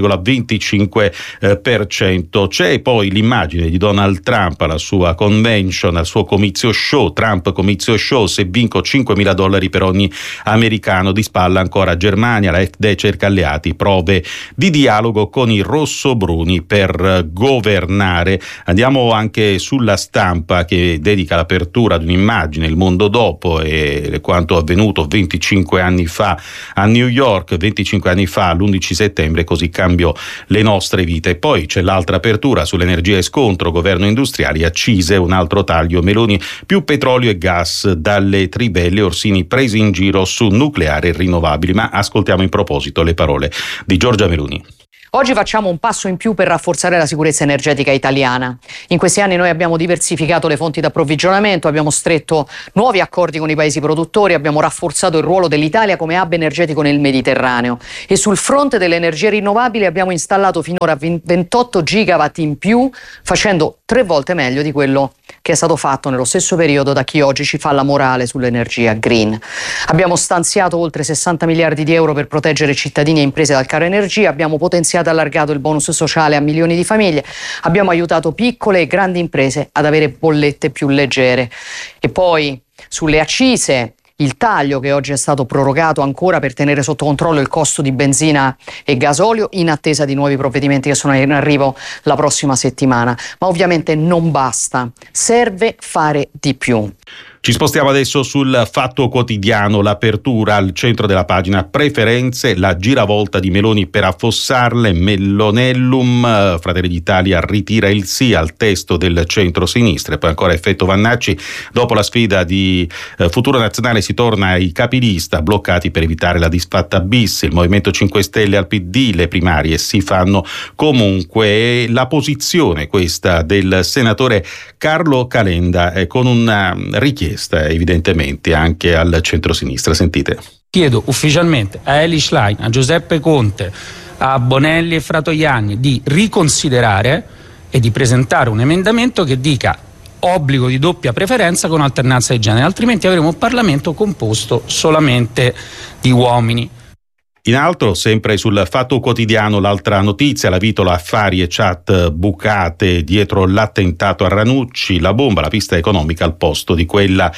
0,25%. C'è poi l'immagine di Donald Trump alla sua convention, al suo comizio show, Trump comizio show, se vinco $5.000 per ogni americano. Di spalla ancora Germania, la AfD cerca alleati, prove di dialogo con i rossobruni per governare. Andiamo anche sulla Stampa, che dedica l'apertura ad un'immagine, il mondo dopo e quanto avvenuto 25 anni fa a New York, 25 anni fa l'11 settembre, così cambiò le nostre vite. E poi c'è l'altra apertura sull'energia e scontro, governo industriali, accise, un altro taglio, Meloni più petrolio e gas dalle trivelle, Orsini presi in giro su nucleare e rinnovabili. Ma ascoltiamo in proposito le parole di Giorgia Meloni. Oggi facciamo un passo in più per rafforzare la sicurezza energetica italiana. In questi anni noi abbiamo diversificato le fonti d'approvvigionamento, abbiamo stretto nuovi accordi con i paesi produttori, abbiamo rafforzato il ruolo dell'Italia come hub energetico nel Mediterraneo e sul fronte delle energie rinnovabili abbiamo installato finora 28 gigawatt in più, facendo 3 volte meglio di quello che è stato fatto nello stesso periodo da chi oggi ci fa la morale sull'energia green. Abbiamo stanziato oltre 60 miliardi di euro per proteggere cittadini e imprese dal caro energia, abbiamo potenziato e allargato il bonus sociale a milioni di famiglie, abbiamo aiutato piccole e grandi imprese ad avere bollette più leggere. E poi sulle accise, il taglio che oggi è stato prorogato ancora per tenere sotto controllo il costo di benzina e gasolio in attesa di nuovi provvedimenti che sono in arrivo la prossima settimana. Ma ovviamente non basta, serve fare di più. Ci spostiamo adesso sul Fatto Quotidiano, l'apertura al centro della pagina, preferenze, la giravolta di Meloni per affossarle, Mellonellum, Fratelli d'Italia ritira il sì al testo del centro-sinistra. E poi ancora effetto Vannacci, dopo la sfida di Futuro Nazionale si torna ai capilista, bloccati per evitare la disfatta bis, il Movimento 5 Stelle al PD, le primarie si fanno comunque. La posizione questa del senatore Carlo Calenda con una richiesta evidentemente anche al centro-sinistra. Sentite. Chiedo ufficialmente a Eli Schlein, a Giuseppe Conte, a Bonelli e Fratoianni di riconsiderare e di presentare un emendamento che dica obbligo di doppia preferenza con alternanza di genere, altrimenti avremo un Parlamento composto solamente di uomini. In alto, sempre sul Fatto Quotidiano, l'altra notizia, la Vitola, affari e chat bucate dietro l'attentato a Ranucci, la bomba, la pista economica al posto di quella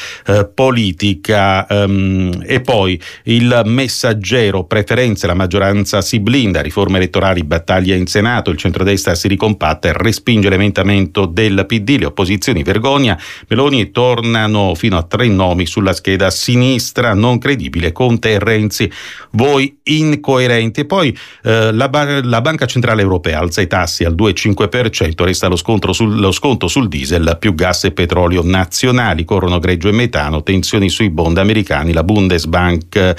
politica. E poi il Messaggero, preferenze, la maggioranza si blinda, riforme elettorali, battaglia in Senato, il centrodestra si ricompatta e respinge l'emendamento del PD, le opposizioni vergogna, Meloni tornano fino a 3 nomi sulla scheda sinistra, non credibile, Conte e Renzi, voi incoerenti. E poi la Banca Centrale Europea alza i tassi al 2,5%, resta lo sconto sul diesel, più gas e petrolio nazionali, corrono greggio e metano, tensioni sui bond americani, la Bundesbank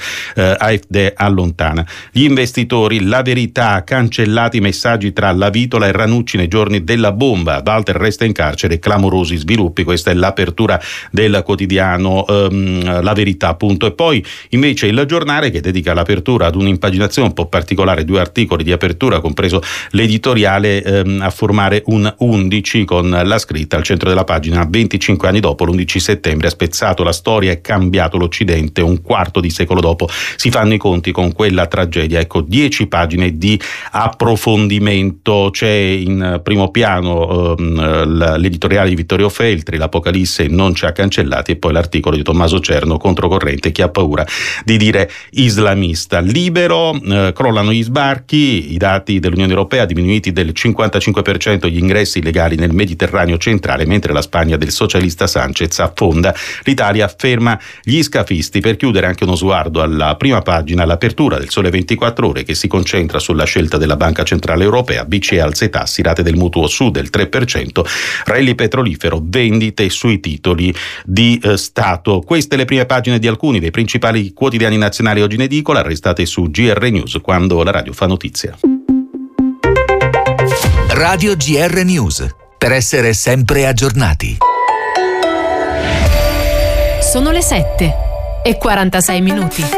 AfD allontana gli investitori, la Verità, cancellati i messaggi tra la Vitola e Ranucci nei giorni della bomba, Walter resta in carcere, clamorosi sviluppi. Questa è l'apertura del quotidiano La Verità, appunto. E poi invece il Giornale, che dedica l'apertura ad un'impaginazione un po' particolare, 2 articoli di apertura, compreso l'editoriale, a formare un 11 con la scritta al centro della pagina: 25 anni dopo, l'11 settembre ha spezzato la storia e cambiato l'Occidente, un quarto di secolo dopo si fanno i conti con quella tragedia. Ecco, 10 pagine di approfondimento. C'è in primo piano l'editoriale di Vittorio Feltri, l'Apocalisse non ci ha cancellati, e poi l'articolo di Tommaso Cerno, controcorrente, chi ha paura di dire islamista. Libero Libero, crollano gli sbarchi, i dati dell'Unione Europea diminuiti del 55% gli ingressi illegali nel Mediterraneo centrale, mentre la Spagna del socialista Sanchez affonda. L'Italia ferma gli scafisti. Per chiudere anche uno sguardo alla prima pagina, l'apertura del Sole 24 Ore che si concentra sulla scelta della Banca Centrale Europea, BCE alza i tassi, rate del mutuo su del 3%, rally petrolifero, vendite sui titoli di Stato. Queste le prime pagine di alcuni dei principali quotidiani nazionali oggi in edicola, restate su GR News quando la radio fa notizia. Radio GR News, per essere sempre aggiornati. Sono le 7:46.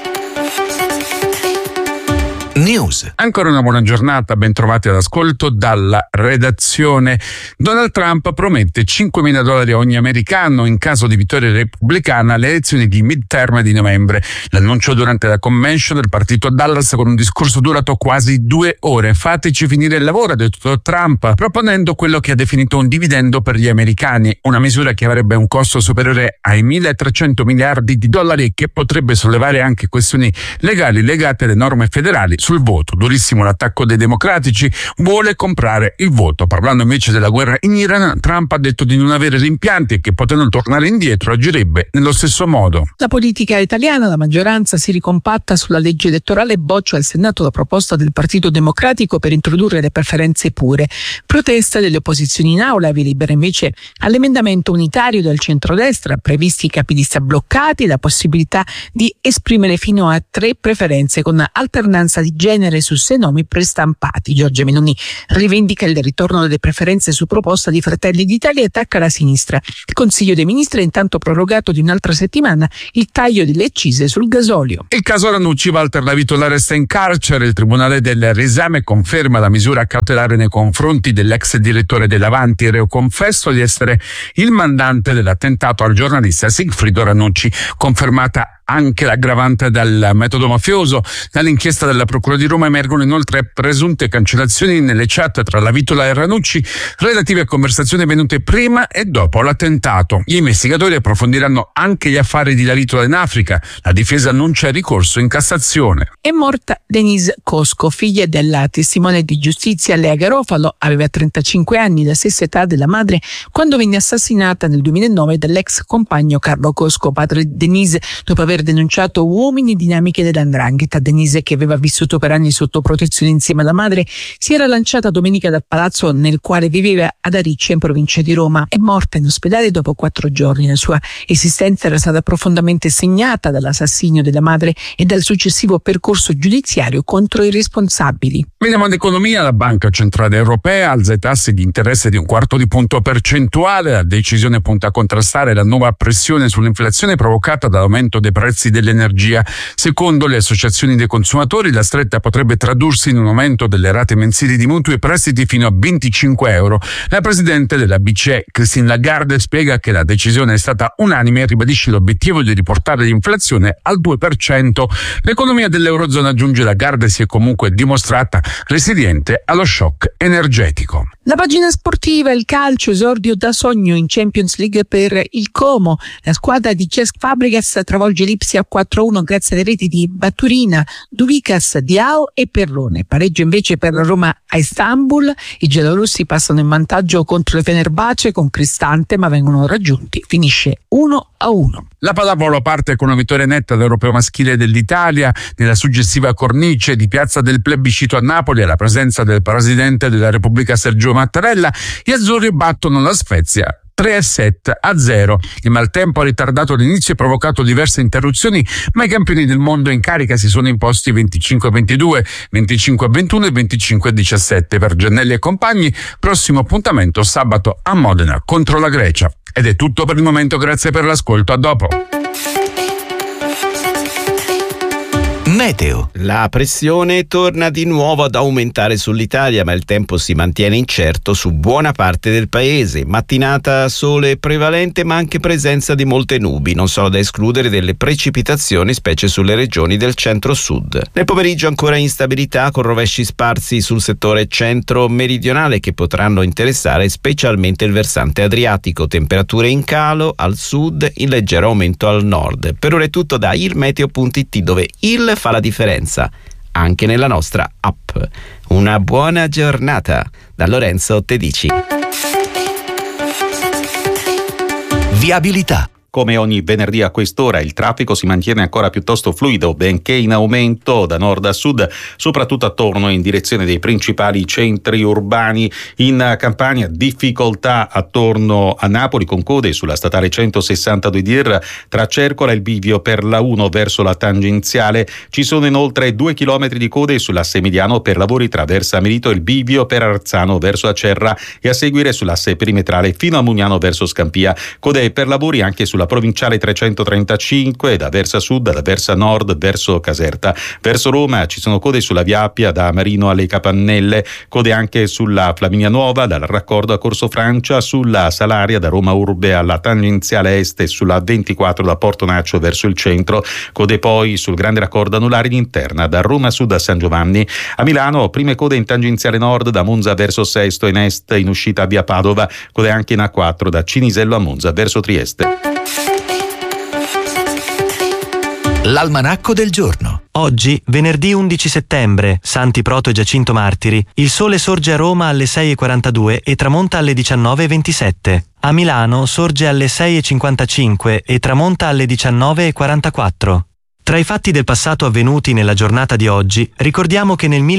News. Ancora una buona giornata, ben trovati all'ascolto dalla redazione. Donald Trump promette $5.000 a ogni americano in caso di vittoria repubblicana alle elezioni di midterm di novembre. L'annuncio durante la convention del partito a Dallas con un discorso durato quasi 2 ore. Fateci finire il lavoro, ha detto Trump, proponendo quello che ha definito un dividendo per gli americani, una misura che avrebbe un costo superiore ai $1.300 miliardi e che potrebbe sollevare anche questioni legali legate alle norme federali sul voto. Durissimo l'attacco dei democratici, vuole comprare il voto. Parlando invece della guerra in Iran, Trump ha detto di non avere rimpianti e che potendo tornare indietro agirebbe nello stesso modo. La politica italiana, la maggioranza si ricompatta sulla legge elettorale e boccia al Senato la proposta del Partito Democratico per introdurre le preferenze pure. Protesta delle opposizioni in aula, vi libera invece all'emendamento unitario del centrodestra, previsti i capilista bloccati, la possibilità di esprimere fino a 3 preferenze con alternanza di genere su 6 nomi prestampati. Giorgia Meloni rivendica il ritorno delle preferenze su proposta di Fratelli d'Italia e attacca la sinistra. Il Consiglio dei Ministri ha intanto prorogato di un'altra settimana il taglio delle accise sul gasolio. Il caso Ranucci, Walter Lavitola resta in carcere. Il Tribunale del Riesame conferma la misura cautelare nei confronti dell'ex direttore dell'Avanti, reo confesso di essere il mandante dell'attentato al giornalista Sigfrido Ranucci, confermata anche l'aggravante del metodo mafioso. Dall'inchiesta della Procura di Roma emergono inoltre presunte cancellazioni nelle chat tra Lavitola e Ranucci relative a conversazioni avvenute prima e dopo l'attentato. Gli investigatori approfondiranno anche gli affari di Lavitola in Africa. La difesa annuncia il ricorso in Cassazione. È morta Denise Cosco, figlia della testimone di giustizia Lea Garofalo. Aveva 35 anni, la stessa età della madre, quando venne assassinata nel 2009 dall'ex compagno Carlo Cosco, padre di Denise, dopo aver denunciato uomini e dinamiche dell''ndrangheta. Denise, che aveva vissuto per anni sotto protezione insieme alla madre, si era lanciata domenica dal palazzo nel quale viveva ad Ariccia in provincia di Roma. È morta in ospedale dopo 4 giorni. La sua esistenza era stata profondamente segnata dall'assassinio della madre e dal successivo percorso giudiziario contro i responsabili. Veniamo all'economia. La Banca Centrale Europea alza i tassi di interesse di 1/4 punto percentuale. La decisione punta a contrastare la nuova pressione sull'inflazione provocata dall'aumento dei prezzi dell'energia. Secondo le associazioni dei consumatori, la stretta potrebbe tradursi in un aumento delle rate mensili di mutui e prestiti fino a €25. La presidente della BCE, Christine Lagarde, spiega che la decisione è stata unanime e ribadisce l'obiettivo di riportare l'inflazione al 2%. L'economia dell'Eurozona, aggiunge Lagarde, si è comunque dimostrata resiliente allo shock energetico. La pagina sportiva, il calcio, esordio da sogno in Champions League per il Como. La squadra di Cesc Fabregas travolge l'Ipsia 4-1 grazie alle reti di Baturina, Duvicas, Diao e Perrone. Pareggio invece per la Roma a Istanbul. I giallorossi passano in vantaggio contro le Fenerbahce con Cristante, ma vengono raggiunti. Finisce 1-1. La pallavolo parte con una vittoria netta all'Europeo maschile dell'Italia. Nella suggestiva cornice di Piazza del Plebiscito a Napoli, alla presenza del presidente della Repubblica Sergio Mattarella, gli azzurri battono la Svezia 3-7-0. Il maltempo ha ritardato l'inizio e provocato diverse interruzioni, ma i campioni del mondo in carica si sono imposti 25-22, 25-21 e 25-17 per Giannelli e compagni. Prossimo appuntamento sabato a Modena contro la Grecia. Ed è tutto per il momento, grazie per l'ascolto, a dopo. Meteo. La pressione torna di nuovo ad aumentare sull'Italia, ma il tempo si mantiene incerto su buona parte del paese. Mattinata sole prevalente, ma anche presenza di molte nubi. Non sono da escludere delle precipitazioni, specie sulle regioni del centro-sud. Nel pomeriggio ancora instabilità, con rovesci sparsi sul settore centro-meridionale che potranno interessare specialmente il versante adriatico. Temperature in calo al sud, in leggero aumento al nord. Per ora è tutto da ilmeteo.it, dove il fa fa la differenza, anche nella nostra app. Una buona giornata da Lorenzo Tedici. Viabilità. Come ogni venerdì a quest'ora il traffico si mantiene ancora piuttosto fluido, benché in aumento da nord a sud, soprattutto attorno in direzione dei principali centri urbani. In Campania difficoltà attorno a Napoli con code sulla statale 162 dir tra Cercola e il bivio per la 1 verso la tangenziale. Ci sono inoltre 2 chilometri di code sull'asse mediano per lavori tra Versa Merito e il bivio per Arzano verso Acerra e a seguire sull'asse perimetrale fino a Mugnano verso Scampia. Code per lavori anche sulla provinciale 335 da Versa Sud, da Versa Nord verso Caserta. Verso Roma ci sono code sulla Via Appia da Marino alle Capannelle, code anche sulla Flaminia Nuova dal raccordo a Corso Francia, sulla Salaria da Roma Urbe alla tangenziale est e sulla 24 da Porto Naccio verso il centro, code poi sul grande raccordo anulare in interna da Roma Sud a San Giovanni. A Milano prime code in tangenziale nord da Monza verso Sesto, in est in uscita a Via Padova, code anche in A4 da Cinisello a Monza verso Trieste. L'almanacco del giorno. Oggi, venerdì 11 settembre, Santi Proto e Giacinto Martiri, il sole sorge a Roma alle 6:42 e tramonta alle 19:27. A Milano sorge alle 6:55 e tramonta alle 19:44. Tra i fatti del passato avvenuti nella giornata di oggi, ricordiamo che nel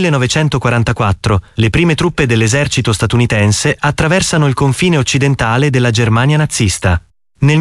1944 le prime truppe dell'esercito statunitense attraversano il confine occidentale della Germania nazista. Nel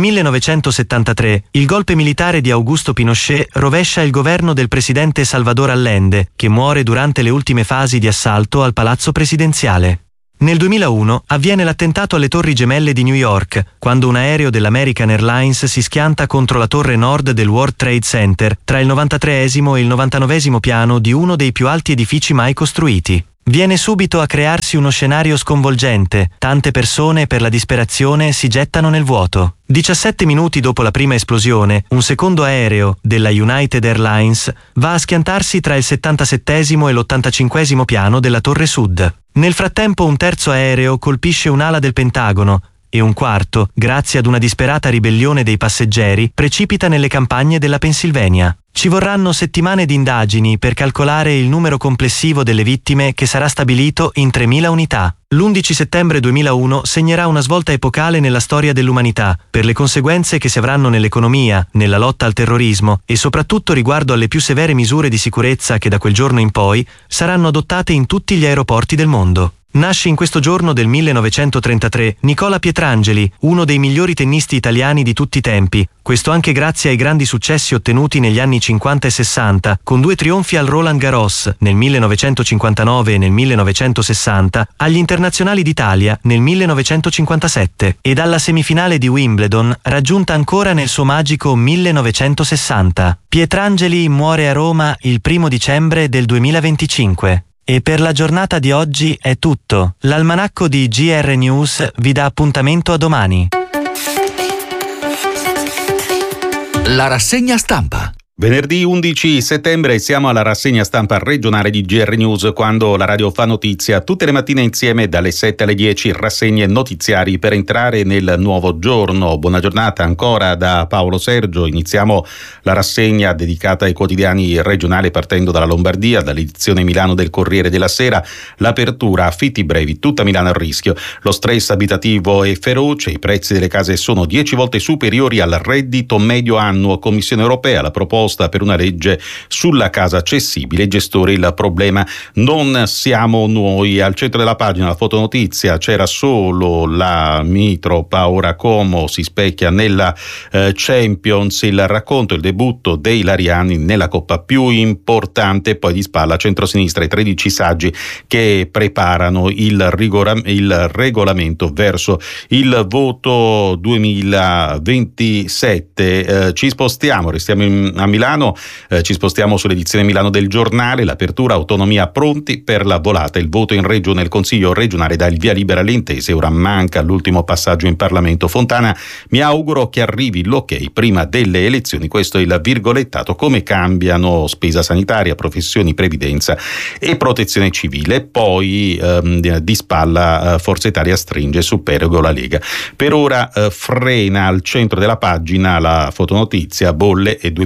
1973 il golpe militare di Augusto Pinochet rovescia il governo del presidente Salvador Allende, che muore durante le ultime fasi di assalto al palazzo presidenziale. Nel 2001 avviene l'attentato alle Torri Gemelle di New York, quando un aereo dell'American Airlines si schianta contro la torre nord del World Trade Center, tra il 93esimo e il 99esimo piano di uno dei più alti edifici mai costruiti. Viene subito a crearsi uno scenario sconvolgente, tante persone per la disperazione si gettano nel vuoto. 17 minuti dopo la prima esplosione, un secondo aereo, della United Airlines, va a schiantarsi tra il 77esimo e l'85esimo piano della Torre Sud. Nel frattempo un terzo aereo colpisce un'ala del Pentagono e un quarto, grazie ad una disperata ribellione dei passeggeri, precipita nelle campagne della Pennsylvania. Ci vorranno settimane di indagini per calcolare il numero complessivo delle vittime, che sarà stabilito in 3.000 unità. L'11 settembre 2001 segnerà una svolta epocale nella storia dell'umanità, per le conseguenze che si avranno nell'economia, nella lotta al terrorismo e soprattutto riguardo alle più severe misure di sicurezza che da quel giorno in poi saranno adottate in tutti gli aeroporti del mondo. Nasce in questo giorno del 1933 Nicola Pietrangeli, uno dei migliori tennisti italiani di tutti i tempi, questo anche grazie ai grandi successi ottenuti negli anni 50 e 60, con 2 trionfi al Roland Garros nel 1959 e nel 1960, agli Internazionali d'Italia nel 1957 e dalla semifinale di Wimbledon raggiunta ancora nel suo magico 1960. Pietrangeli muore a Roma il 1 dicembre del 2025. E per la giornata di oggi è tutto. L'almanacco di GR News vi dà appuntamento a domani. La rassegna stampa. Venerdì 11 settembre siamo alla rassegna stampa regionale di GR News, quando la radio fa notizia tutte le mattine insieme dalle 7 alle 10, rassegne notiziari per entrare nel nuovo giorno. Buona giornata ancora da Paolo Sergio. Iniziamo la rassegna dedicata ai quotidiani regionali partendo dalla Lombardia, dall'edizione Milano del Corriere della Sera. L'apertura, affitti brevi, tutta Milano a rischio. Lo stress abitativo è feroce, i prezzi delle case sono 10 volte superiori al reddito medio annuo. Commissione europea, la proposta per una legge sulla casa accessibile. I gestori, il problema non siamo noi. Al centro della pagina la fotonotizia, c'era solo la Mitropa, ora Como si specchia nella Champions, il racconto, il debutto dei Lariani nella coppa più importante. Poi di spalla centrosinistra i 13 saggi che preparano il regolamento verso il voto 2027. Ci spostiamo, restiamo a Milano, ci spostiamo sull'edizione Milano del Giornale. L'apertura, autonomia pronti per la volata, il voto in regione, il Consiglio regionale dà il via libera alle intese, ora manca l'ultimo passaggio in Parlamento. Fontana: mi auguro che arrivi l'ok prima delle elezioni, questo è il virgolettato. Come cambiano spesa sanitaria, professioni, previdenza e protezione civile. Poi di spalla Forza Italia stringe su Perego la Lega. Per ora frena al centro della pagina la fotonotizia, bolle e 2000 ballerini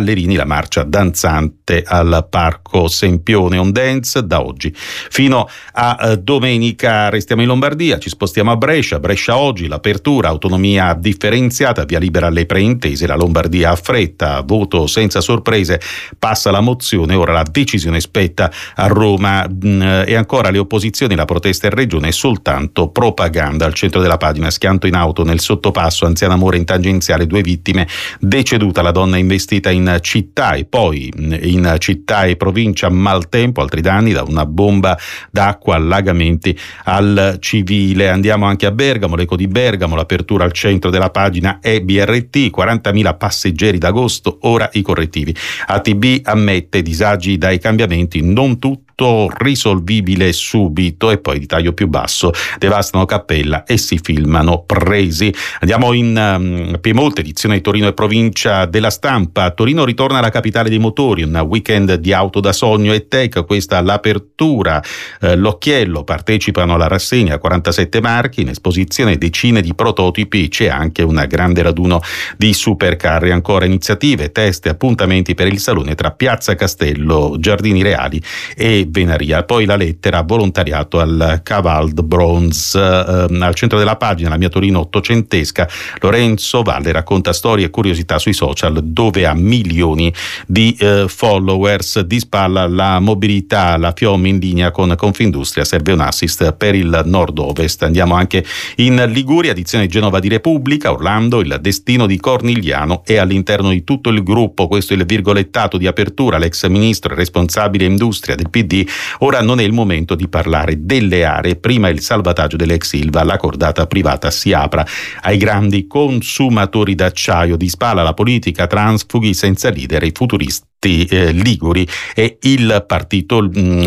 ballerini, la marcia danzante al Parco Sempione on Dance da oggi fino a domenica. Restiamo in Lombardia, ci spostiamo a Brescia oggi, l'apertura, autonomia differenziata, via libera alle preintese, la Lombardia ha fretta, voto senza sorprese, passa la mozione, ora la decisione spetta a Roma. E ancora le opposizioni, la protesta in regione è soltanto propaganda. Al centro della pagina, schianto in auto nel sottopasso, anziana muore in tangenziale, 2 vittime, deceduta la donna investita in città. E poi in città e provincia maltempo, altri danni da una bomba d'acqua, allagamenti al civile. Andiamo anche a Bergamo, l'Eco di Bergamo, l'apertura al centro della pagina è BRT, 40.000 passeggeri d'agosto, ora i correttivi. ATB ammette disagi dai cambiamenti, non tutto risolvibile subito. E poi di taglio più basso, devastano cappella e si filmano presi. Andiamo in Piemonte, edizione di Torino e provincia della Stampa. Torino ritorna alla capitale dei motori, un weekend di auto da sogno e tech, questa l'apertura. L'Occhiello, partecipano alla rassegna 47 marchi, in esposizione decine di prototipi, c'è anche un grande raduno di supercar. E ancora iniziative, test e appuntamenti per il salone tra Piazza Castello, Giardini Reali e Venaria. Poi la lettera, volontariato al Caval de Bronze. Al centro della pagina, la mia Torino ottocentesca, Lorenzo Valle racconta storie e curiosità sui social, dove ha milioni di followers. Di spalla la mobilità, la FIOM in linea con Confindustria, serve un assist per il nord-ovest. Andiamo anche in Liguria, edizione Genova di Repubblica, Orlando, il destino di Cornigliano è all'interno di tutto il gruppo, questo è il virgolettato di apertura. L'ex ministro e responsabile industria del PD, ora non è il momento di parlare delle aree, prima il salvataggio dell'ex Ilva, la cordata privata si apra ai grandi consumatori d'acciaio. Di spalla la politica, transfughi senza leader, i futuristi liguri e il partito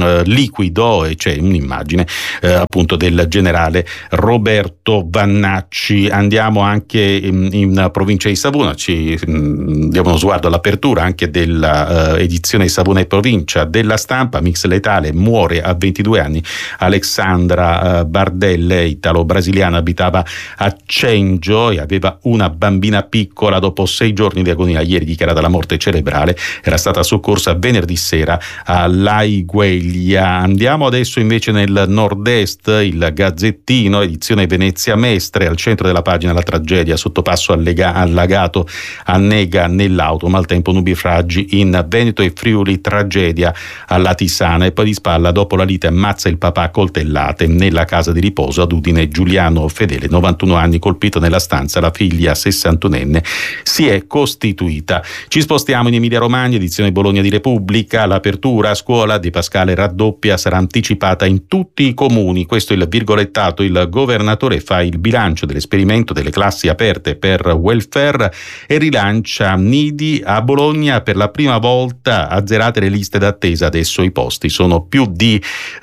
liquido, e c'è un'immagine appunto del generale Roberto Vannacci. Andiamo anche in provincia di Savona, ci diamo uno sguardo all'apertura anche della edizione di Savona e provincia della Stampa. Mix letale, muore a 22 anni Alexandra Bardelle, italo-brasiliana, abitava a Cengio e aveva una bambina piccola. Dopo 6 giorni di agonia, ieri dichiarata la morte cerebrale, era stata soccorsa venerdì sera a Laigueglia. Andiamo adesso invece nel nord-est, il Gazzettino, edizione Venezia Mestre, al centro della pagina la tragedia, sottopasso allagato, annega nell'auto, maltempo, nubifragi in Veneto e Friuli, tragedia alla Tisana. E poi di spalla, dopo la lite ammazza il papà a coltellate nella casa di riposo ad Udine. Giuliano Fedele, 91 anni, colpito nella stanza, la figlia 61enne si è costituita. Ci spostiamo in Emilia Romagna, edizione Bologna di Repubblica, l'apertura a scuola di Pascale raddoppia, sarà anticipata in tutti i comuni. Questo è il virgolettato, il governatore fa il bilancio dell'esperimento delle classi aperte per welfare e rilancia nidi a Bologna. Per la prima volta azzerate le liste d'attesa, adesso i posti sono più di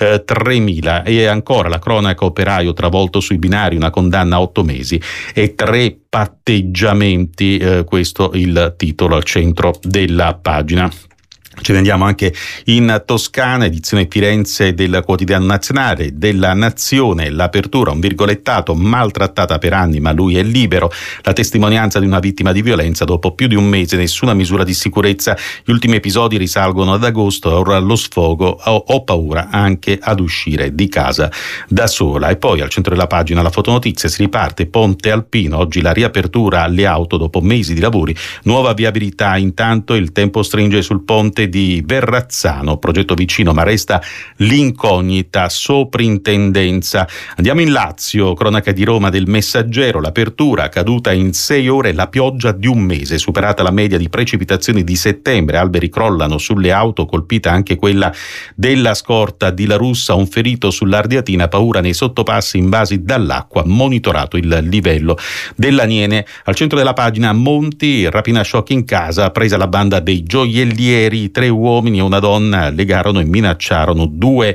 3.000. E ancora la cronaca, operaio travolto sui binari, una condanna a 8 mesi e 3 patteggiamenti, questo il titolo al centro della pagina. Ce ne andiamo anche in Toscana, edizione Firenze del Quotidiano Nazionale, della Nazione, l'apertura, un virgolettato, maltrattata per anni ma lui è libero, la testimonianza di una vittima di violenza dopo più di un mese, nessuna misura di sicurezza, gli ultimi episodi risalgono ad agosto, ora lo sfogo, ho paura anche ad uscire di casa da sola. E poi al centro della pagina la fotonotizia, si riparte Ponte Alpino, oggi la riapertura alle auto dopo mesi di lavori, nuova viabilità, intanto il tempo stringe sul ponte di Verrazzano, progetto vicino ma resta l'incognita, soprintendenza. Andiamo in Lazio, cronaca di Roma del Messaggero, l'apertura caduta in 6 ore, la pioggia di un mese, superata la media di precipitazioni di settembre, alberi crollano sulle auto, colpita anche quella della scorta di La Russa, un ferito sull'Ardiatina, paura nei sottopassi invasi dall'acqua, monitorato il livello dell'Aniene. Al centro della pagina Monti, rapina shock in casa, presa la banda dei gioiellieri, 3 uomini e una donna legarono e minacciarono 2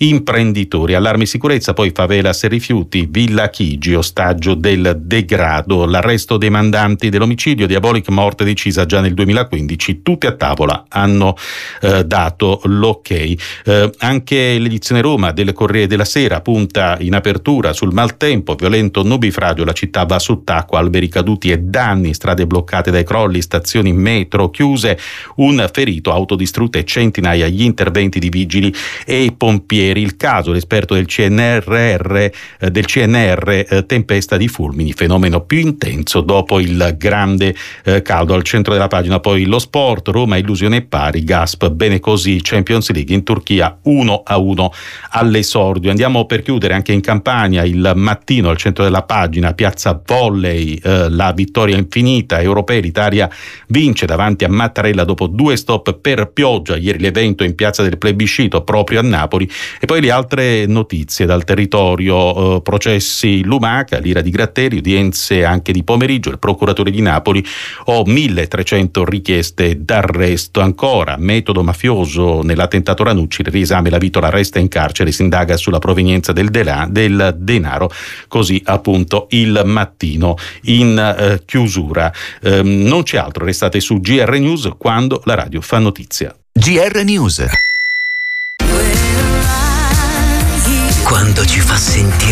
imprenditori. Allarme sicurezza, poi favelas e rifiuti, Villa Chigi, ostaggio del degrado, l'arresto dei mandanti dell'omicidio, diabolic morte decisa già nel 2015, tutti a tavola hanno dato l'ok. Anche l'edizione Roma del Corriere della Sera punta in apertura sul maltempo, violento nubifragio, la città va sott'acqua, alberi caduti e danni, strade bloccate dai crolli, stazioni metro chiuse, un ferito, auto distrutte, centinaia gli interventi di vigili e pompieri. Il caso, l'esperto del CNR, tempesta di fulmini, fenomeno più intenso dopo il grande caldo. Al centro della pagina poi lo sport, Roma illusione pari, Gasp bene così, Champions League in Turchia 1-1 all'esordio. Andiamo per chiudere anche in Campania, il Mattino al centro della pagina, piazza volley, la vittoria infinita, europei, l'Italia vince davanti a Mattarella dopo 2 stop per pioggia, ieri l'evento in piazza del plebiscito proprio a Napoli. E poi le altre notizie dal territorio, processi Lumaca, l'ira di Gratteri, udienze anche di pomeriggio, il procuratore di Napoli, 1300 richieste d'arresto. Ancora metodo mafioso nell'attentato Ranucci, il riesame, la Vitola resta in carcere, si indaga sulla provenienza del denaro, così appunto il Mattino in chiusura. Non c'è altro, restate su GR News quando la radio fa notizia. GR News. Quando ci fa sentire